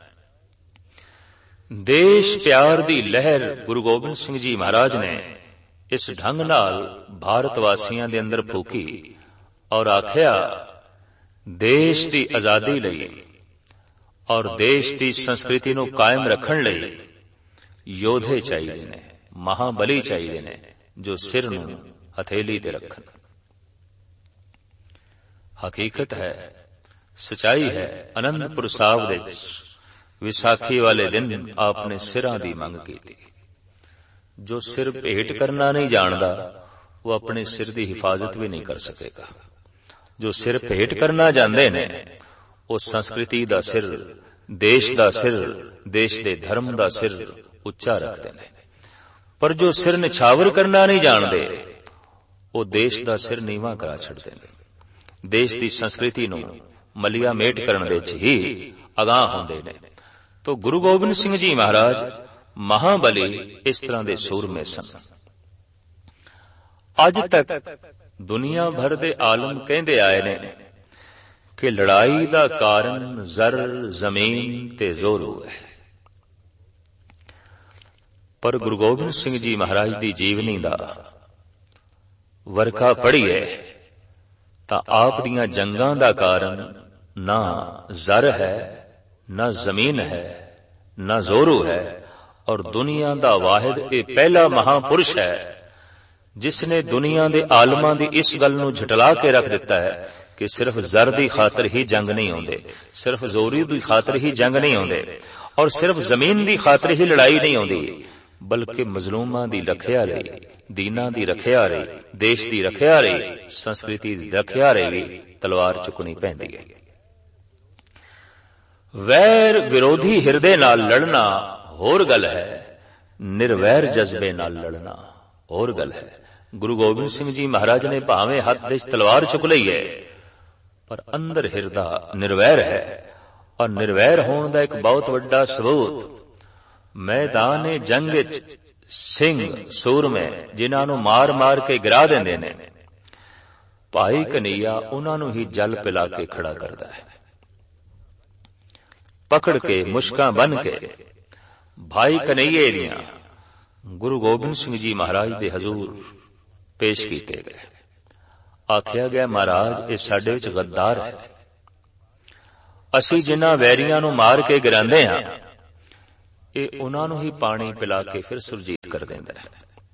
देश प्यार दी लहर गुरु गोबिंद सिंह जी महाराज ने इस ढंग नाल भारत वासियां दे अंदर फूकी और आख्या, देश की आजादी लई और देश की संस्कृति नूं कायम रखण लई योधे चाहिए ने, महाबली चाहिए ने, जो सिर नूं हथेली ते रखन। हकीकत है, सच्चाई है। आनंदपुर साहब दे विसाखी वाले दिन आपने सिरां दी मंग की थी। जो सिर भेंट करना नहीं जानदा, वो अपने सिर की हिफाजत भी नहीं कर सकेगा। जो सिर भेंट करना जानदे ने, वो संस्कृति दा सिर, देश दा सिर, देश दे धर्म दा सिर उच्चा रखते हैं। पर जो सिर निछावर करना नहीं जानते, वो देश दा सिर नीवा करा छड़ते हैं। देश की संस्कृति नूं मलिया मेट करने विच ही अगाह होंदे ने। तो गुरु गोबिंद सिंह जी महाराज महाबली इस तरह के सूरमे सन। अज तक दुनिया भर दे आलम कहंदे आए ने कि लड़ाई दा कारण जर, जमीन ते जोरू है। पर गुरु गोबिंद सिंह जी महाराज की जीवनी का वरखा पढ़ीए तो आप दियां जंगां दा कारण ना जर है, ना जमीन है, ना जोरू है। और दुनिया का वाहिद ये पहला महापुरुष है जिसने दुनिया के आलमां की इस गल नूं झटला के रख दिता है कि सिर्फ जर की खातर ही जंग नहीं आउंदे, सिर्फ जोरी की खातर ही जंग नहीं आउंदे, और सिर्फ जमीन की खातर ही लड़ाई नहीं आउंदी, बल्कि मजलूमां दी रखिया रही, दीना दी रखिया रही, देश दी रखिया रही, संस्कृति दी रखिया रही तलवार चुकनी पैंदी है। वैर विरोधी हिरदे नाल लड़ना होर गल है, निर्वैर जज्बे नाल लड़ना होर गल है। गुरु गोबिंद सिंह जी महाराज ने भावें हाथ दे तलवार चुक लई है, पर अंदर हिरदा निर्वैर है। और निर्वैर होने का एक बहुत बड़ा सबूत मैदान जंग सिंह सूरमे जिन्हां नूं मार मार के गिरा देंदे ने, भाई कन्हैया उन्हां नूं ही जल पिला के खड़ा करदा है। पकड़ के मुश्कां बन के भाई कन्हैये दियां गुरु गोबिंद सिंह जी महाराज दे हजूर पेश कीते गए। आख्या गया, महाराज ये साडे विच गद्दार है। ਅਸੀਂ ਜਿਨ੍ਹਾਂ ਵੈਰੀਆਂ ਨੂੰ ਮਾਰ ਕੇ ਗਿਰਾਉਂਦੇ ਹਾਂ, ਇਹ ਉਹਨਾਂ ਨੂੰ ਹੀ ਪਾਣੀ ਪਿਲਾ ਕੇ ਫਿਰ ਸੁਰਜੀਤ ਕਰ ਦਿੰਦਾ ਹੈ।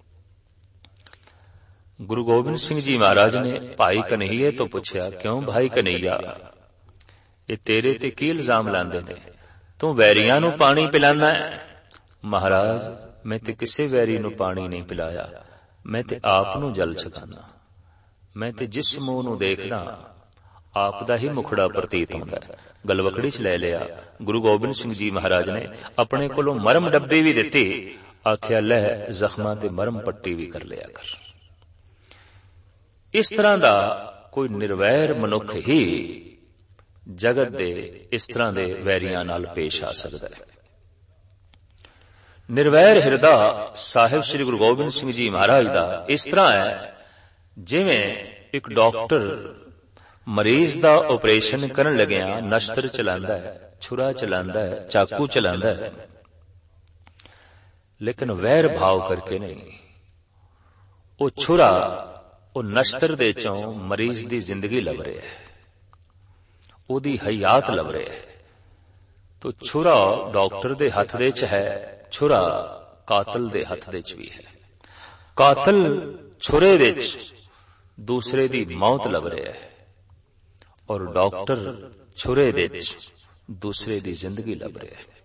ਗੁਰੂ ਗੋਬਿੰਦ ਸਿੰਘ ਜੀ ਮਹਾਰਾਜ ਨੇ ਭਾਈ ਕਨ੍ਹਈਏ ਤੋਂ ਪੁੱਛਿਆ, ਕਿਉਂ ਭਾਈ ਕਨ੍ਹਈਆ, ਇਹ ਤੇਰੇ ਤੇ ਕੀ ਇਲਜ਼ਾਮ ਲਾਉਂਦੇ ਨੇ, ਤੂੰ ਵੈਰੀਆਂ ਨੂੰ ਪਾਣੀ ਪਿਲਾਉਂਦਾ ਹੈ? ਮਹਾਰਾਜ, ਮੈਂ ਤੇ ਕਿਸੇ ਵੈਰੀ ਨੂੰ ਪਾਣੀ ਨਹੀਂ ਪਿਲਾਇਆ, ਮੈਂ ਤੇ ਆਪ ਨੂੰ ਜਲ ਛਕਾਨਾ। ਮੈਂ ਤੇ ਜਿਸ ਮੂੰਹ ਨੂੰ ਦੇਖਦਾ ਆਪ ਦਾ ਹੀ ਮੁਖੜਾ ਪ੍ਰਤੀਤ ਹੁੰਦਾ ਹੈ। ਗਲਵਕੜੀ ਚ ਲੈ ਲਿਆ। ਗੁਰੂ ਗੋਬਿੰਦ ਸਿੰਘ ਜੀ ਮਹਾਰਾਜ ਨੇ ਆਪਣੇ ਕੋਲੋਂ ਮਰਮ ਡੱਬੀ ਵੀ ਦਿੱਤੀ, ਆਖਿਆ ਲੈ ਜ਼ਖਮਾਂ ਤੇ ਮਰਮ ਪੱਟੀ ਵੀ ਕਰ ਲਿਆ ਕਰ। ਇਸ ਤਰ੍ਹਾਂ ਦਾ ਕੋਈ ਨਿਰਵੈਰ ਮਨੁੱਖ ਹੀ ਜਗਤ ਦੇ ਇਸ ਤਰ੍ਹਾਂ ਦੇ ਵੈਰੀਆਂ ਨਾਲ ਪੇਸ਼ ਆ ਸਕਦਾ ਹੈ। ਨਿਰਵੈਰ ਹਿਰਦਾ ਸਾਹਿਬ ਸ੍ਰੀ ਗੁਰੂ ਗੋਬਿੰਦ ਸਿੰਘ ਜੀ ਮਹਾਰਾਜ ਦਾ ਇਸ ਤਰ੍ਹਾਂ ਹੈ ਜਿਵੇਂ ਇੱਕ ਡਾਕਟਰ ਮਰੀਜ਼ ਦਾ ਆਪਰੇਸ਼ਨ ਕਰਨ ਲੱਗਿਆ ਨਸ਼ਤਰ ਚਲਾਉਂਦਾ ਹੈ, ਛੁਰਾ ਚਲਾਉਂਦਾ ਹੈ, ਚਾਕੂ ਚਲਾਉਂਦਾ ਹੈ, ਲੇਕਿਨ ਵੈਰ ਭਾਵ ਕਰਕੇ ਨਹੀਂ। ਉਹ ਛੁਰਾ ਉਹ ਨਸ਼ਤਰ ਦੇ ਚੋਂ ਮਰੀਜ਼ ਦੀ ਜ਼ਿੰਦਗੀ ਲੱਭ ਰਿਹਾ ਹੈ, ਉਹਦੀ ਹਯਾਤ ਲੱਭ ਰਿਹਾ ਹੈ। ਤੋ ਛੁਰਾ ਡਾਕਟਰ ਦੇ ਹੱਥ ਦੇ ਚ ਹੈ, ਛੁਰਾ ਕਾਤਲ ਦੇ ਹੱਥ ਦੇ ਚ ਵੀ ਹੈ। ਕਾਤਲ ਛੁਰੇ ਦੇ ਚ ਦੂਸਰੇ ਦੀ ਮੌਤ ਲੱਭ ਰਿਹਾ ਹੈ, ਔਰ ਡਾਕਟਰ ਛੁਰੇ ਦੇ ਚ ਦੂਸਰੇ ਦੀ ਜ਼ਿੰਦਗੀ ਲੱਭ ਰਿਹਾ ਹੈ।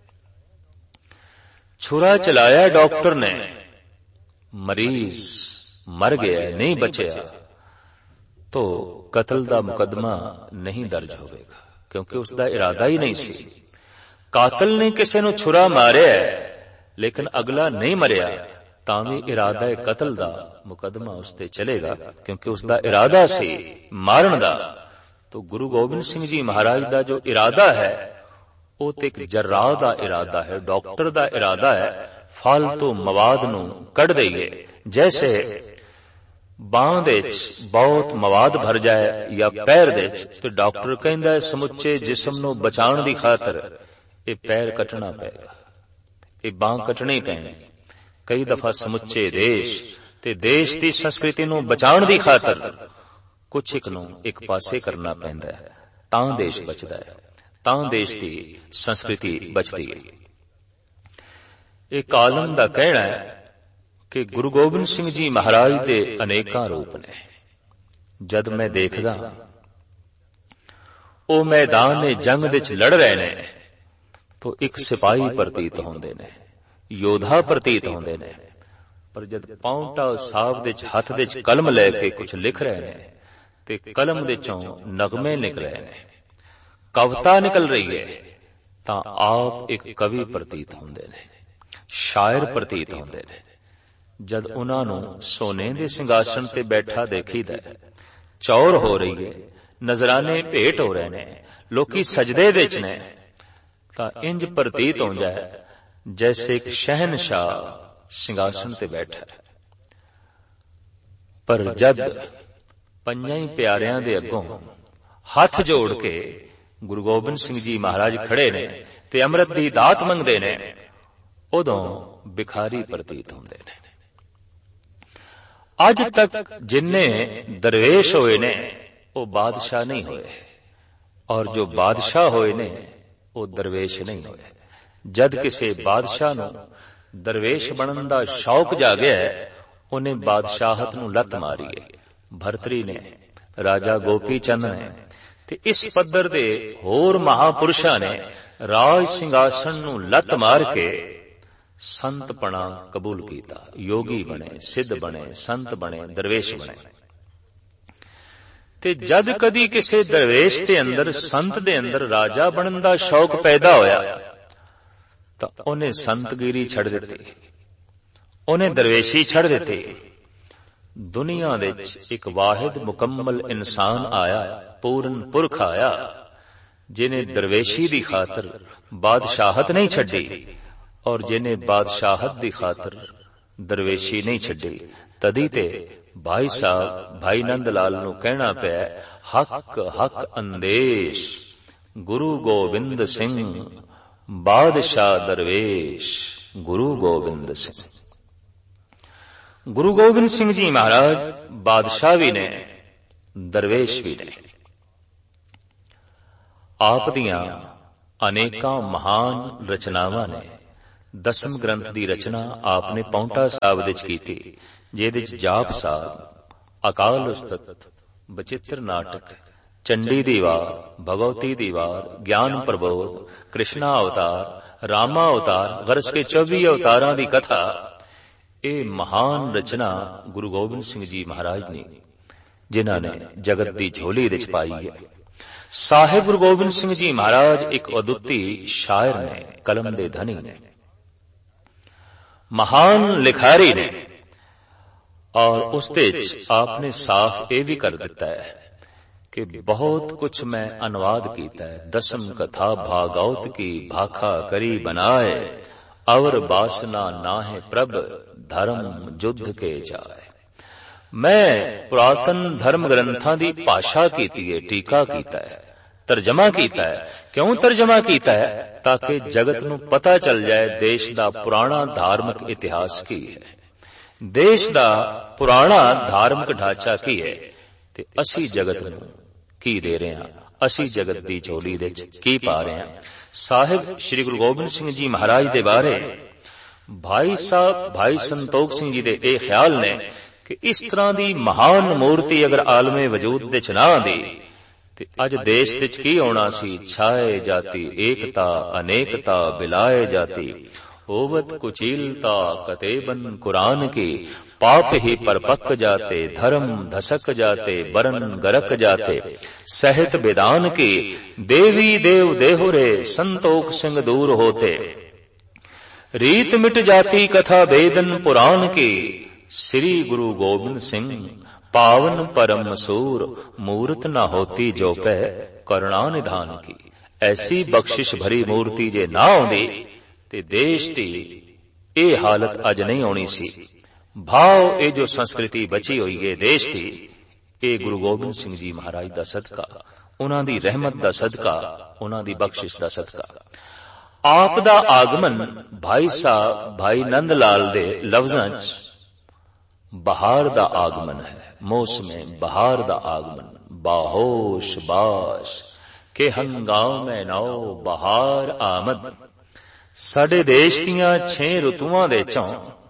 ਛੁਰਾ ਚਲਾਇਆ ਡਾਕਟਰ ਨੇ, ਮਰੀਜ਼ ਮਰ ਗਿਆ, ਨਹੀਂ ਬਚਿਆ, तो कत्ल दा मुकदमा नहीं दर्ज होगा, क्योंकि उसका इरादा ही नहीं सी। कातिल ने किसी नूं छुरा मारिया लेकिन अगला नहीं मरिया, तां भी इरादा कत्ल दा मुकदमा उसते चलेगा, क्योंकि उसका इरादा सी मारन दा। तो गुरु गोबिंद सिंह जी महाराज दा जो इरादा है वो तो एक जर्राह दा इरादा है, डॉक्टर दा इरादा है फालतू मवाद नूं कढ दईए। जैसे बांह दे बहुत मवाद भर जाए या पैर दे तो डॉक्टर कहंदा है समुचे जिस्म नूं बचाउण दी खातर ये पैर कटना पेगा, ये बांह कटनी पैनी। कई दफा समुचे देश ते देश दी संस्कृति नूं बचाउण दी खातर कुछ एक नूं एक पासे करना पैंदा है, तां देश बचदा है, तां देश दी संस्कृति बचदी है। एक आलम दा कहना है कि गुरु गोबिंद सिंह जी महाराज दे अनेकां रूप ने। जद मैं देखदा ओ मैदान जंग दे च लड़ रहे ने तो एक सिपाही प्रतीत होंदे ने, योद्धा प्रतीत होंदे ने, पर जद पाउंटा साहब दे च हथ दे च कलम लेके कुछ लिख रहे ने ते कलम दे चों नगमे निकल रहे ने, कविता निकल रही है, तां आप एक कवि प्रतीत होंदे ने, शायर प्रतीत होंदे ने। जद उन्हां नूं सोने दे सिंघासन ते बैठा देखीदा, चौर हो रही है, नजराने भेट हो रहे ने, लोकी सजदे दे च ने, तां इंज प्रतीत हो जाए जैसे एक शहनशाह सिंघासन ते बैठा है। पर जद पंजां प्यारियां दे अगों हाथ जोड़ के गुरु गोबिंद सिंह जी महाराज खड़े ने ते अमृत दी दात मंगदे ने, उदों भिखारी प्रतीत होंदे ने। अज तक जिन्ने दरवेश होए ने वो बादशाह नहीं होए, और जो बादशाह होए ने वो दरवेश नहीं होए। जद किसी बादशाह नूं दरवेश बनन दा शौक जागया है, उन्हें बादशाहत नूं लत मारी है। भरतरी ने, राजा गोपी चंद ने ते इस पद्धर दे होर महापुरुषां ने राज सिंघासन नूं लत मार के संत पना कबूल कीता, योगी बने, सिद्ध बने, संत बने, दरवेश बने। ते जद कदी किसी दरवेश दे अंदर संत दे अंदर राजा बनन दा शौक पैदा होया तां उन्हें संतगिरी छड़ दित्ती, उन्हें दरवेशी छड़ दित्ती। दुनिया दे एक वाहिद मुकम्मल इंसान आया, पूर्ण पुरख आया, जिन्हें दरवेशी दी खातर बादशाहत नहीं छड्डी और जिन्हें बादशाहत दी खातर दरवेशी नहीं छड्डी। तदी ते भाई साहब भाई नंद लाल नूं कहना पिया, हक हक अंदेश गुरु गोबिंद सिंह बादशाह दरवेश गुरु गोबिंद सिंह। गुरु गोबिंद सिंह जी महाराज बादशाह भी ने, दरवेश भी ने। ਆਪ ਦੀਆਂ ਅਨੇਕਾਂ ਮਹਾਨ ਰਚਨਾਵਾਂ ਨੇ। ਦਸਮ ਗ੍ਰੰਥ ਦੀ ਰਚਨਾ ਆਪ ਨੇ ਪੌਂਟਾ ਸਾਹਿਬ ਵਿੱਚ ਕੀਤੀ, ਜਿਹਦੇ ਚ ਜਾਪ ਸਾਹਿਬ, ਅਕਾਲ ਉਸਤਤ, ਬਚਿੱਤਰ ਨਾਟਕ, ਚੰਡੀ ਦੀ ਵਾਰ, ਭਗਵਤੀ ਦੀ ਵਾਰ, ਗਿਆਨ ਪ੍ਰਬੋਧ, ਕ੍ਰਿਸ਼ਨਾ ਅਵਤਾਰ, ਰਾਮਾ ਅਵਤਾਰ, ਗਰਜ ਕੇ ਚੌਵੀ ਅਵਤਾਰਾਂ ਦੀ ਕਥਾ, ਇਹ ਮਹਾਨ ਰਚਨਾ ਗੁਰੂ ਗੋਬਿੰਦ ਸਿੰਘ ਜੀ ਮਹਾਰਾਜ ਨੇ, ਜਿਨ੍ਹਾਂ ਨੇ ਜਗਤ ਦੀ ਝੋਲੀ ਵਿੱਚ ਪਾਈ ਹੈ। ਸਾਹਿਬ ਗੁਰੂ ਗੋਬਿੰਦ ਸਿੰਘ ਜੀ ਮਹਾਰਾਜ ਇੱਕ ਅਦੁੱਤੀ ਸ਼ਾਇਰ ਨੇ, ਕਲਮ ਦੇ ਧਨੀ ਨੇ, ਮਹਾਨ ਲਿਖਾਰੀ ਨੇ। ਔਰ ਉਸ ਦੇ ਵਿੱਚ ਆਪਨੇ ਸਾਫ਼ ਇਹ ਵੀ ਕਰ ਦਿੱਤਾ ਹੈ ਕਿ ਬਹੁਤ ਕੁਛ ਮੈਂ ਅਨੁਵਾਦ ਕੀਤਾ ਹੈ। ਦਸਮ ਕਥਾ ਭਾਗਵਤ ਕੀ ਭਾਖਾ ਕਰੀ ਬਨਾਏ, ਅਵਰ ਬਾਸਨਾ ਨਾਹਿ ਪ੍ਰਭ ਧਰਮ ਜੁਧ ਕੇ ਜਾਏ। ਮੈਂ ਪੁਰਾਤਨ ਧਰਮ ਗ੍ਰੰਥਾਂ ਦੀ ਭਾਸ਼ਾ ਕੀਤੀ ਹੈ, ਟੀਕਾ ਕੀਤਾ ਹੈ, ਤਰਜਮਾ ਕੀਤਾ ਹੈ। ਕਿਉਂ ਤਰਜਮਾ ਕੀਤਾ ਹੈ? ਤਾਂ ਕਿ ਜਗਤ ਨੂੰ ਪਤਾ ਚੱਲ ਜਾਏ ਦੇਸ਼ ਦਾ ਪੁਰਾਣਾ ਧਾਰਮਿਕ ਇਤਿਹਾਸ ਕੀ ਹੈ, ਦੇਸ਼ ਦਾ ਪੁਰਾਣਾ ਧਾਰਮਿਕ ਢਾਂਚਾ ਕੀ ਹੈ, ਤੇ ਅਸੀਂ ਜਗਤ ਨੂੰ ਕੀ ਦੇ ਰਹੇ ਹਾਂ, ਅਸੀਂ ਜਗਤ ਦੀ ਝੋਲੀ ਦੇ ਵਿੱਚ ਕੀ ਪਾ ਰਹੇ ਹਾਂ। ਸਾਹਿਬ ਸ੍ਰੀ ਗੁਰੂ ਗੋਬਿੰਦ ਸਿੰਘ ਜੀ ਮਹਾਰਾਜ ਦੇ ਬਾਰੇ ਭਾਈ ਸਾਹਿਬ ਭਾਈ ਸੰਤੋਖ ਸਿੰਘ ਜੀ ਦੇ ਇਹ ਖਿਆਲ ਨੇ ਕਿ ਇਸ ਤਰ੍ਹਾਂ ਦੀ ਮਹਾਨ ਮੂਰਤੀ ਅਗਰ ਆਲਮੇ ਵਜੂਦ ਵਿੱਚ ਨਾ ਆਂਦੀ ਤੇ ਅੱਜ ਦੇਸ਼ ਵਿੱਚ ਕੀ ਹੋਣਾ ਸੀ। ਛਾਏ ਜਾਤੀ ਏਕਤਾ ਅਨੇਕਤਾ ਬਿਲਾਏ ਜਾਤੀ, होवत कुचीलता कतेबन कुरान की, पाप ही परपक जाते धर्म धसक जाते बरन गरक जाते, सहत बेदान की देवी देव देहुरे संतोख सिंह दूर होते, रीत मिट जाती कथा बेदन पुराण की, श्री गुरु गोबिंद सिंह पावन परम सूर, मूर्त न होती जो पै करुणा निधान की। ऐसी बख्शिश भरी मूर्ति जे ना आउंदी ਤੇ ਦੇਸ਼ ਦੀ ਇਹ ਹਾਲਤ ਅੱਜ ਨਹੀਂ ਆਉਣੀ ਸੀ। ਭਾਵ ਇਹ ਜੋ ਸੰਸਕ੍ਰਿਤੀ ਬਚੀ ਹੋਈ ਹੈ ਦੇਸ਼ ਦੀ, ਇਹ ਗੁਰੂ ਗੋਬਿੰਦ ਸਿੰਘ ਜੀ ਮਹਾਰਾਜ ਦਾ ਸਦਕਾ, ਉਹਨਾਂ ਦੀ ਰਹਿਮਤ ਦਾ ਸਦਕਾ, ਉਹਨਾਂ ਦੀ ਬਖਸ਼ਿਸ਼ ਦਾ ਸਦਕਾ। ਆਪ ਦਾ ਆਗਮਨ ਭਾਈ ਸਾਹਿਬ ਭਾਈ ਨੰਦ ਲਾਲ ਦੇ ਲਫ਼ਜ਼ਾਂ 'ਚ ਬਹਾਰ ਦਾ ਆਗਮਨ ਹੈ, ਮੌਸਮੇ ਬਹਾਰ ਦਾ ਆਗਮਨ। ਬਾਹੋਸ਼ ਬਾਸ਼ ਕੇ ਹੰਗਾਮੇ ਨੌ ਬਹਾਰ ਆਮਦ। ਸਾਡੇ ਦੇਸ਼ ਦੀਆਂ ਛੇ ਰੁੱਤੂਆਂ ਦੇ ਚੋਂ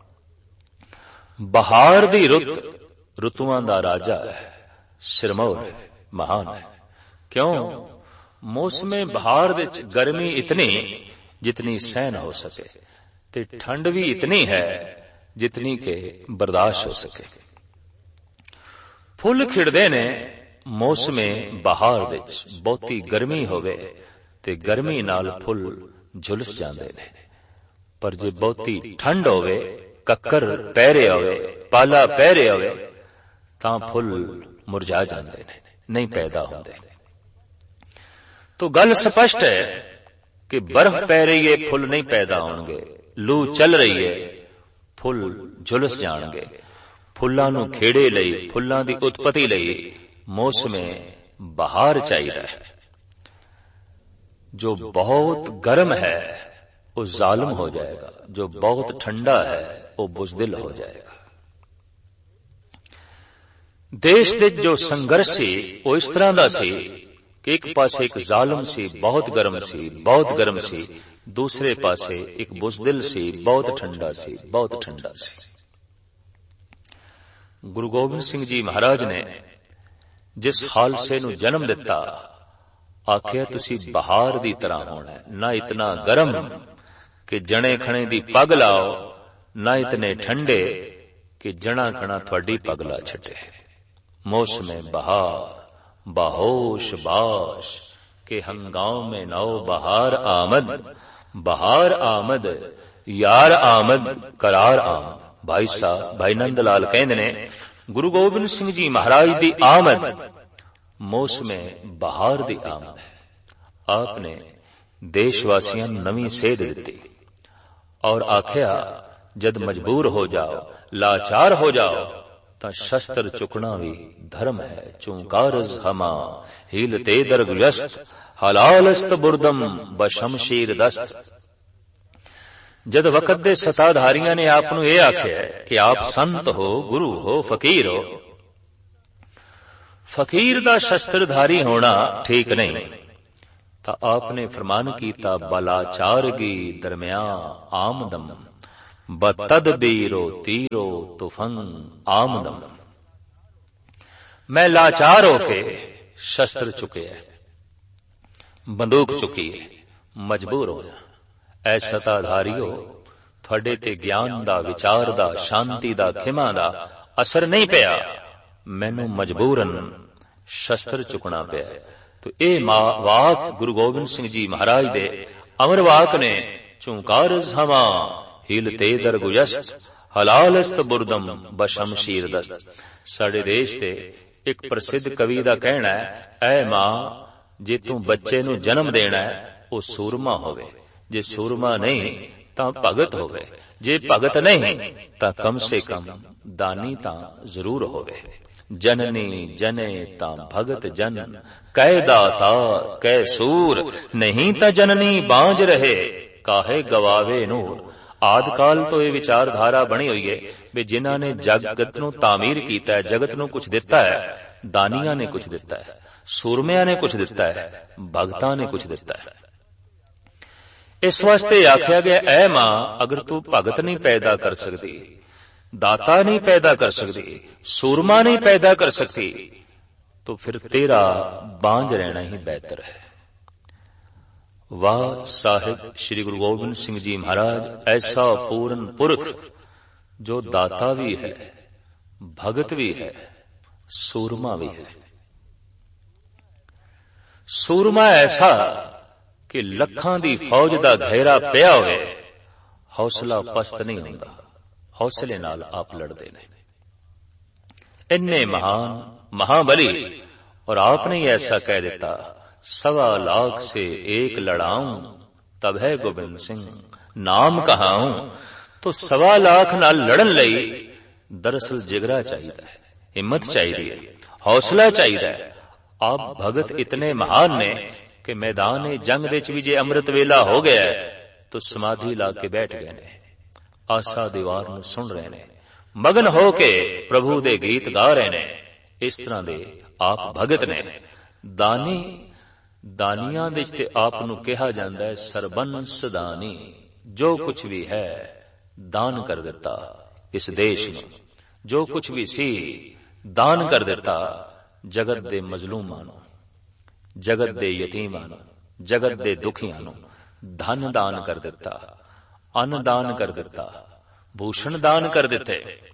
ਬਹਾਰ ਦੀ ਰੁੱਤ ਰੁੱਤੂਆਂ ਦਾ ਰਾਜਾ ਹੈ, ਸਿਰਮੌਰ ਹੈ, ਮਹਾਨ ਹੈ। ਕਿਉਂ? ਮੌਸਮੇ ਬਹਾਰ ਵਿੱਚ ਗਰਮੀ ਇਤਨੀ ਜਿਤਨੀ ਸਹਿਨ ਹੋ ਸਕੇ, ਤੇ ਠੰਡ ਵੀ ਇਤਨੀ ਹੈ ਜਿਤਨੀ ਕਿ ਬਰਦਾਸ਼ਤ ਹੋ ਸਕੇ। ਫੁੱਲ ਖਿੜਦੇ ਨੇ ਮੌਸਮੇ ਬਹਾਰ ਵਿੱਚ, ਬਹੁਤੀ ਗਰਮੀ ਹੋਵੇ ਤੇ ਗਰਮੀ ਨਾਲ ਫੁੱਲ ਝੁਲਸ ਜਾਂਦੇ ਨੇ, ਪਰ ਜੇ ਬਹੁਤੀ ਠੰਡ ਹੋਵੇ, ਕੱਕਰ ਪੈ ਰਿਹਾ ਹੋਵੇ, ਪਾਲਾ ਪੈ ਰਿਹਾ ਹੋਵੇ, ਤਾਂ ਫੁੱਲ ਮੁਰਝਾ ਜਾਂਦੇ ਨੇ, ਨਹੀਂ ਪੈਦਾ ਹੁੰਦੇ। ਤੋ ਗੱਲ ਸਪਸ਼ਟ ਹੈ ਕਿ ਬਰਫ਼ ਪੈ ਰਹੀ ਹੈ, ਫੁੱਲ ਨਹੀਂ ਪੈਦਾ ਹੋਣਗੇ। ਲੂ ਚੱਲ ਰਹੀ ਹੈ, ਫੁੱਲ ਝੁਲਸ ਜਾਣਗੇ। ਫੁੱਲਾਂ ਨੂੰ ਖੇੜੇ ਲਈ, ਫੁੱਲਾਂ ਦੀ ਉਤਪਤੀ ਲਈ ਮੌਸਮੇ ਬਹਾਰ ਚਾਹੀਦਾ ਹੈ। जो बहुत गर्म है वो जालिम हो जाएगा, जो बहुत ठंडा है वो बुज़दिल हो जाएगा। देश दे जो संघर्ष सी वो इस तरह दा सी कि एक पासे एक जालिम सी, बहुत गर्म सी, बहुत गर्म सी, दूसरे पासे एक बुज़दिल सी, बहुत ठंडा सी, बहुत ठंडा सी। गुरु गोबिंद सिंह जी महाराज ने जिस खालसे नूं जन्म दिता, आखिया तुसी बहार दी तरह होना है, ना इतना गर्म कि जने खणे दी पग लाओ, ना इतने ठंडे कि जना खना थोड़ी पग ला छटे। मौसमे बहार बाहोश बाश के हंगामे नौ बहार आमद, बहार आमद यार आमद करार आमद। भाई साहब भाई नंद लाल कहंदे ने गुरु गोबिंद सिंह जी महाराज दी आमद मौसमे बहार दी आमद है। आपने देशवासियों नवी सेध दी और आख्या जद मजबूर हो जाओ, लाचार हो जाओ, ता शस्त्र चुकना भी धर्म है। चूंकारज हमा हीलते दरगुयस्त, हलालस्त बुरदम बशमशीर दस्त। जद वक्त दे सताधारियां ने आप नूं यह आख्या कि आप संत हो, गुरु हो, फकीर हो, फकीर दा शस्त्रधारी होना ठीक नहीं, ਤਾਂ ਆਪ ਨੇ ਫਰਮਾਨ ਕੀਤਾ, ਬਲਾਚਾਰਗੀ ਦਰਮਿਆ ਆਮਦਮ ਬਤਦਬੀਰੋ ਤੀਰੋ ਤੁਫੰ ਆਮਦਮ। ਮੈਂ ਲਾਚਾਰ ਹੋ ਕੇ ਸ਼ਸਤਰ ਚੁੱਕਿਆ, ਬੰਦੂਕ ਚੁੱਕੀ, ਮਜਬੂਰ ਹੋਇਆ। ਐ ਸਤਾਧਾਰੀਓ, ਤੁਹਾਡੇ ਤੇ ਗਿਆਨ ਦਾ, ਵਿਚਾਰ ਦਾ, ਸ਼ਾਂਤੀ ਦਾ, ਖਿਮਾ ਦਾ ਅਸਰ ਨਹੀਂ ਪਿਆ, ਮੈਨੂੰ ਮਜਬੂਰਨ ਸ਼ਸਤਰ ਚੁੱਕਣਾ ਪਿਆ। ਤੋ ਇਹ ਵਾਕ ਗੁਰੂ ਗੋਬਿੰਦ ਸਿੰਘ ਜੀ ਮਹਾਰਾਜ ਦੇ ਅਮਰ ਵਾਕ ਨੇ। ਚੁੰਕਾਰਜ਼ ਹਵਾ ਹਿਲਤੇ ਦਰਗੁਜਸਤ ਹਲਾਲਸਤ ਬੁਰਦਮ ਬਸ਼ਮਸ਼ੀਰ ਦਸਤ। ਸਾਡੇ ਦੇਸ਼ ਦੇ ਇੱਕ ਪ੍ਰਸਿੱਧ ਕਵੀ ਦਾ ਕਹਿਣਾ ਹੈ, ਐ ਮਾਂ, ਜੇ ਤੂੰ ਬੱਚੇ ਨੂੰ ਜਨਮ ਦੇਣਾ ਹੈ, ਉਹ ਸੂਰਮਾ ਹੋਵੇ, ਜੇ ਸੂਰਮਾ ਨਹੀਂ ਤਾਂ ਭਗਤ ਹੋਵੇ, ਜੇ ਭਗਤ ਨਹੀਂ ਤਾਂ ਕਮ ਸੇ ਕਮ ਦਾਨੀ ਤਾਂ ਜ਼ਰੂਰ ਹੋਵੇ। ਜਨਨੀ ਜਨੇ ਤਾਂ ਭਗਤ ਜਨ, ਕਹਿ ਦਾਤਾ ਕਹਿ ਸੂਰ, ਨਹੀਂ ਤਾਂ ਜਨਨੀ ਬਾਂਝ ਰਹੇ, ਕਾਹੇ ਗਵਾਵੇ ਨੂਰ। ਆਦਿ ਕਾਲ ਤੋਂ ਇਹ ਵਿਚਾਰਧਾਰਾ ਬਣੀ ਹੋਈ ਹੈ ਵੀ ਜਿਨ੍ਹਾਂ ਨੇ ਜਗਤ ਨੂੰ ਤਾਮੀਰ ਕੀਤਾ ਹੈ, ਜਗਤ ਨੂੰ ਕੁਝ ਦਿੱਤਾ ਹੈ, ਦਾਨੀਆਂ ਨੇ ਕੁਝ ਦਿੱਤਾ ਹੈ, ਸੂਰਮਿਆਂ ਨੇ ਕੁਝ ਦਿੱਤਾ ਹੈ, ਭਗਤਾਂ ਨੇ ਕੁਝ ਦਿੱਤਾ ਹੈ। ਇਸ ਵਾਸਤੇ ਆਖਿਆ ਗਿਆ, ਐ ਮਾਂ, ਅਗਰ ਤੂੰ ਭਗਤ ਨਹੀਂ ਪੈਦਾ ਕਰ ਸਕਦੀ, ਦਾਤਾ नहीं पैदा कर सकती, सूरमा नहीं पैदा कर सकती, तो फिर तेरा बांझ रहना ही बेहतर है। वाह साहिब श्री गुरु गोबिंद सिंह जी महाराज, ऐसा पूर्ण पुरख जो दाता भी है, भगत भी है, सूरमा भी है। सूरमा ऐसा कि लखां दी फौज दा घेरा पिया होवे, हौसला पस्त नहीं होंदा, हौसले नाल आप लड़ते ने। इन्ने महान महाबली, और आपने ही ऐसा कह देता, सवा लाख से एक लड़ाऊं तब है गोबिंद सिंह नाम कहाऊं। तो सवा लाख नाल लड़न लई दरअसल जिगरा चाहिए, हिम्मत चाहिए, हौसला चाहिए। आप भगत इतने महान ने कि मैदान जंग दे च भी जे अमृत वेला हो गया है तो समाधि ला के बैठ गए ने, आसा दीवार ਨੂੰ ਸੁਣ ਰਹੇ ਨੇ, ਮਗਨ ਹੋ ਕੇ ਪ੍ਰਭੂ ਦੇ ਗੀਤ ਗਾ ਰਹੇ ਨੇ। ਇਸ ਤਰ੍ਹਾਂ ਦੇ ਆਪ ਭਗਤ ਨੇ। ਦਾਨੀ, ਦਾਨੀਆਂ ਦੇ ਤੇ ਆਪ ਨੂੰ ਕਿਹਾ ਜਾਂਦਾ ਹੈ ਸਰਬੰਸ ਦਾਨੀ। ਜੋ ਕੁਝ ਵੀ ਹੈ ਦਾਨ ਕਰ ਦਿੱਤਾ ਇਸ ਦੇਸ਼ ਨੂੰ, ਜੋ ਕੁਝ ਵੀ ਸੀ ਦਾਨ ਕਰ ਦਿੱਤਾ ਜਗਤ ਦੇ ਮਜ਼ਲੂਮਾਂ ਨੂੰ, ਜਗਤ ਦੇ ਯਤੀਮਾਂ ਨੂੰ, ਜਗਤ ਦੇ ਦੁਖੀਆਂ ਨੂੰ ਧਨ ਦਾਨ ਕਰ ਦਿੱਤਾ, ਅੰਨ ਦਾਨ ਕਰ ਦਿੱਤਾ, ਭੂਸ਼ਣ ਦਾਨ ਕਰ ਦਿੱਤੇ,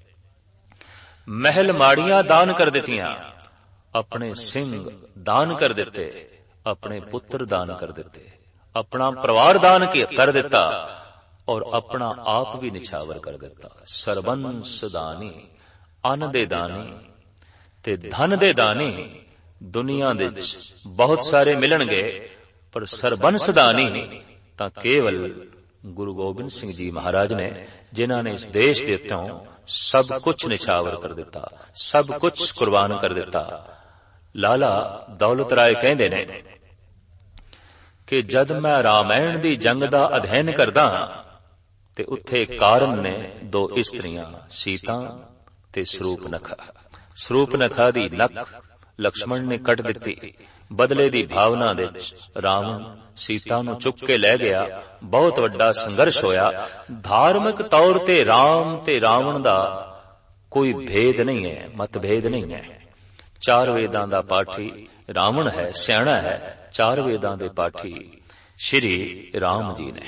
ਮਹਿਲ ਮਾੜੀਆਂ ਦਾਨ ਕਰ ਦਿੱਤੀਆਂ, ਆਪਣੇ ਸਿੰਘ ਦਾਨ ਕਰ ਦਿੱਤੇ, ਆਪਣੇ ਪੁੱਤਰ ਦਾਨ ਕਰ ਦਿੱਤੇ, ਆਪਣਾ ਪਰਿਵਾਰ ਦਾਨ ਕਰ ਦਿੱਤਾ, ਔਰ ਆਪਣਾ ਆਪ ਵੀ ਨਿਛਾਵਰ ਕਰ ਦਿੱਤਾ। ਸਰਬੰਸ ਦਾਨੀ, ਅੰਨ ਦੇ ਦਾਨੀ ਤੇ ਧਨ ਦੇ ਦਾਨੀ ਦੁਨੀਆ ਦੇ ਵਿੱਚ ਬਹੁਤ ਸਾਰੇ ਮਿਲਣਗੇ, ਪਰ ਸਰਬੰਸ ਦਾਨੀ ਤਾਂ ਕੇਵਲ गुरु गोबिंद सिंह जी महाराज ने, जिन्हों ने इस देश के उत्तों सब कुछ निछावर कर दिता, सब कुछ कुर्बान कर दिता। लाला दौलत राय कहते ने कि जद मैं रामायण दी जंग दा अध्ययन करदा ते उत्थे कारण ने दो इस्त्रियां, सीता ते सरूपनखा। सरूपनखा दी नख लक्ष्मण ने कट दिती। बदले दी भावना दे रावण सीता नूं चुक के लै गया। बहुत वड्डा संघर्ष होया। धार्मिक तौर ते राम ते रावण दा कोई भेद नहीं है, मतभेद नहीं है। चार वेदां दा पाठी रावण है, सियाणा है। चार वेदां दे पाठी श्री राम जी ने।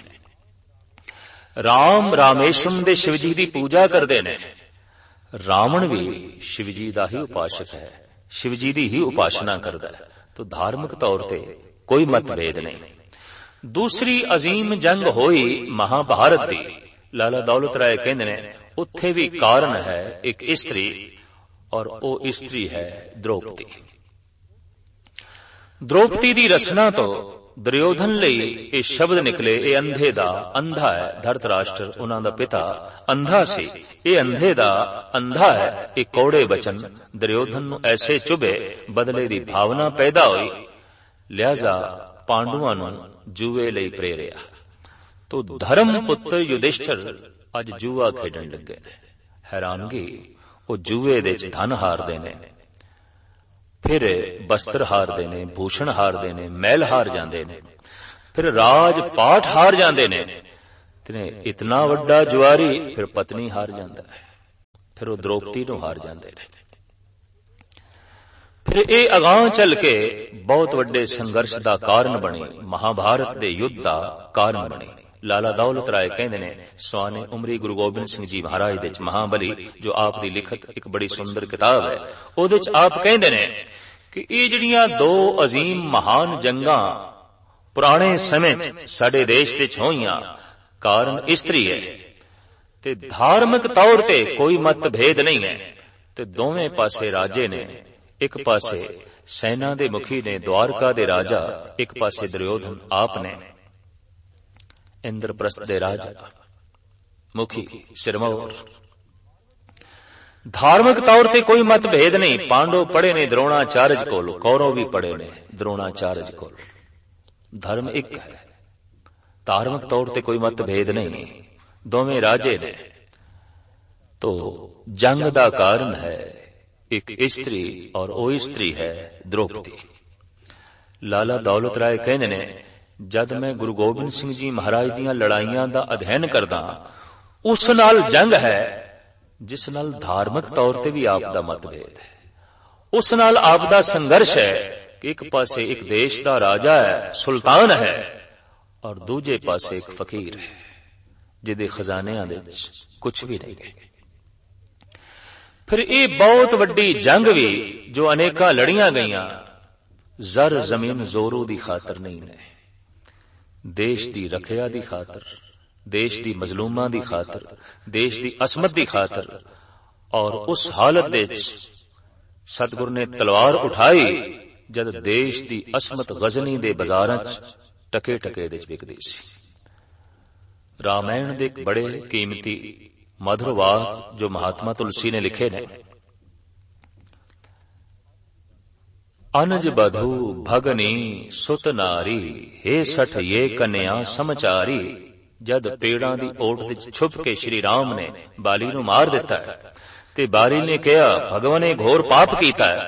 राम रामेश्वरम दे शिवजी दी पूजा करदे ने। रावण भी शिवजी दा ही उपासक है, शिवजी दी ही उपासना करदा है। तो धार्मिक तौर ते कोई मतभेद नहीं। दूसरी अजीम जंग होई महाभारत दी। लाला दौलत राय कहंदे ने उत्थे भी कारण है एक स्त्री, और वो स्त्री है द्रौपदी। द्रौपदी दी रचना तो दुर्योधन लई ये शब्द निकले, ये अंधे दा अंधा है। धरतराष्ट्र उन्हां दा पिता अंधा सी, ये अंधे दा अंधा है। ये कौड़े बचन दुर्योधन नूं ऐसे चुभे, बदले दी भावना पैदा हुई। लिहाजा पांडुआं नूं जुए लई प्रेरिया। तो धर्म पुत्र युधिष्ठिर अज जुआ खेडण लगे ने। हैरानगी, वो जुए दे च धन हारदे ने, फिर वस्त्र हारदे ने, भूषण हारदे ने, महल हार जांदे ने। फिर राज पाठ हार जाते ने, इतना वड्डा जुआरी फिर पत्नी हार जाता है, फिर वो द्रौपदी नूं हार जाते हैं। फिर ये अगां चल के बहुत वड्डे संघर्ष का कारण बनी, महाभारत के युद्ध का कारण बनी। लाला दौलत राय कहते ने स्वाने उमरी गुरु गोबिंद सिंह जी महाराज दे महाबली, जो आप दी लिखत एक बड़ी सुंदर किताब है, उहदे च आप कहते ने कि ये जिहड़ियां दो अजीम महान जंगां पुराने समय च साडे देश दे च होईयां, कारण इस्त्री है ते धार्मिक तौर ते कोई मतभेद नहीं है, ते दोवें पासे राजे ने, एक पासे सेना दे मुखी ने द्वारका दे राजा, एक पासे दुर्योधन आप ने, इंद्रप्रस्थ दे राजा मुखी सिरमौर। धार्मिक तौर ते कोई मतभेद नहीं, पांडव पढ़े ने द्रोणाचार्य कोल, कौरव भी पढ़े ने द्रोणाचार्य कोल, धर्म एक है, धार्मिक तौर ते कोई मतभेद नहीं, दोवें राजे ने। तो जंग दा कारण है एक स्त्री और ओ स्त्री है द्रौपदी। लाला दौलत राय कहते ने जद मैं गुरु गोबिंद सिंह जी महाराज दीयां लड़ाइयां दा अध्ययन करदा, उस नाल जंग है जिस नाल धार्मिक तौर ते भी आप दा मतभेद है, उस नाल आप दा संघर्ष है कि एक पासे एक देश दा राजा है, सुल्तान है, और दूजे पासे एक फकीर है जिहदे खजानियां दे कुछ भी नहीं है। फिर ये बहुत वड्डी जंग भी जो अनेका लड़ियां गईयां, जर जमीन जोरू दी खातर नहीं ने, देश दी रखिया दी खातर, देश दी मजलूमां दी खातर, देश दी असमत दी खातर। और उस हालत दे सतगुरु ने तलवार उठाई जद देश दी असमत गजनी दे बाजारां च टके टके दे विकदी सी। रामायण दे एक बड़े कीमती मधुर वाक जो महात्मा तुलसी ने लिखे ने, अनज बधु भगनी सुत नारी, हे सठ ये कन्या समचारी। जद पेड़ां दी ओट विच छुप के श्री राम ने बाली नूं मार दिता है, ते बाली ने कहा भगवान ने घोर पाप कीता है,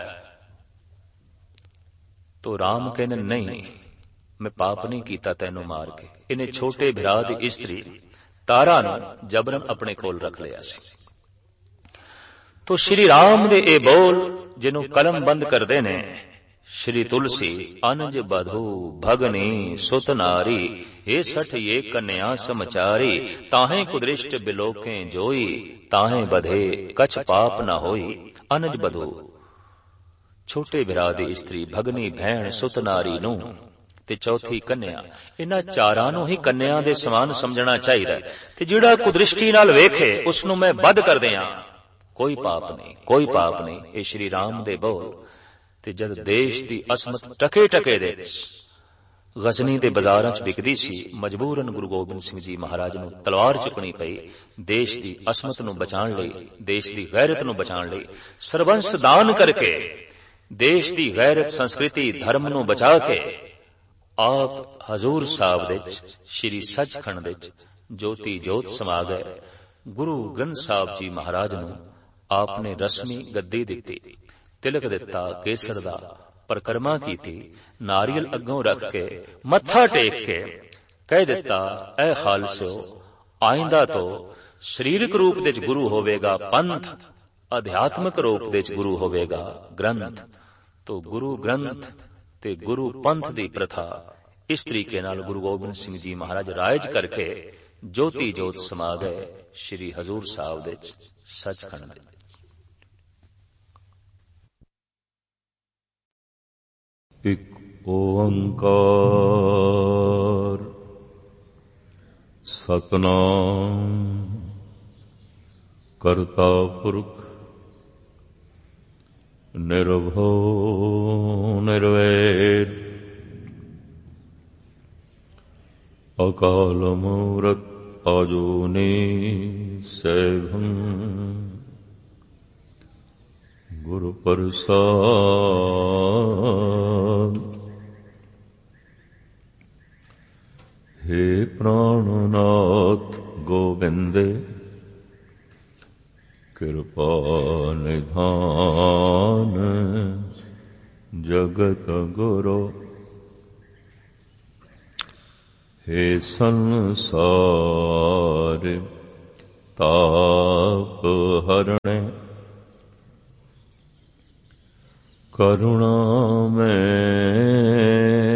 तो राम कहने नहीं मैं पाप नहीं कीता तैनू मार के। इन्हें छोटे भरा दी स्त्री तारा नूं जबरन अपने कोल रख लिया सी। तो श्री राम दे ए बोल जिन्हों कलम बंद करदे ने श्री तुलसी, अनज बधु भगनी सुत नारी, हे सठ ये कन्या समचारी। ताहें कुदृष्ट बिलोके जोई, ताहें बधे कछ पाप न होई। अनज बधु छोटे भरा दी स्त्री, भगनी भैण, सुत नारी नू ते चौथी कन्या। इन्हां चारां नूं ही कन्या दे समान समझना चाहिए ते जिहड़ा कुदृष्टि नाल वेखे उसनूं मैं बद कर दियां, कोई पाप नहीं, कोई पाप नहीं। ये श्री राम दे बोल। ते जद देश दी असमत टके टके दे गजनी दे बाजारां च विकदी सी, मजबूरन गुरु गोबिंद सिंह जी महाराज नूं तलवार चुकनी पई देश दी असमत नूं बचाण लई, देश दी गैरत नूं बचाण लई। सर्वंस दान करके देश दी गैरत, संस्कृति, धर्म नूं बचा के आप हजूर साहब दे श्री सचखंड दे ज्योति जोत समा गए। गुरु ग्रंथ साहब जी महाराज नूं आपने रस्मी गद्दी दिती, तिलक दिता, केसर दा परिक्रमा कीती, नारियल अगों रख के मत्था टेक के कह दिता, ऐ खालसो आइंदा तो शरीरक रूप दे गुरु होवेगा पंथ, अध्यात्मक रूप दे गुरु होवेगा ग्रंथ। तो गुरु ग्रंथ ते गुरु पंथ दी प्रथा इस तरीके नाल गुरु गोबिंद सिंह जी महाराज राज करके ज्योति जोत समा गए श्री हजूर साहब दे सचखंड। एक ओंकार सतनाम करता पुरख निर्भव निर्वैर अकाल मूरत आजूनी सैभं गुरु प्रसाद। हे प्राणनाथ गोविंदे कृपा निधान जगत गुरु। हे संसार ताप हरणे करुणा में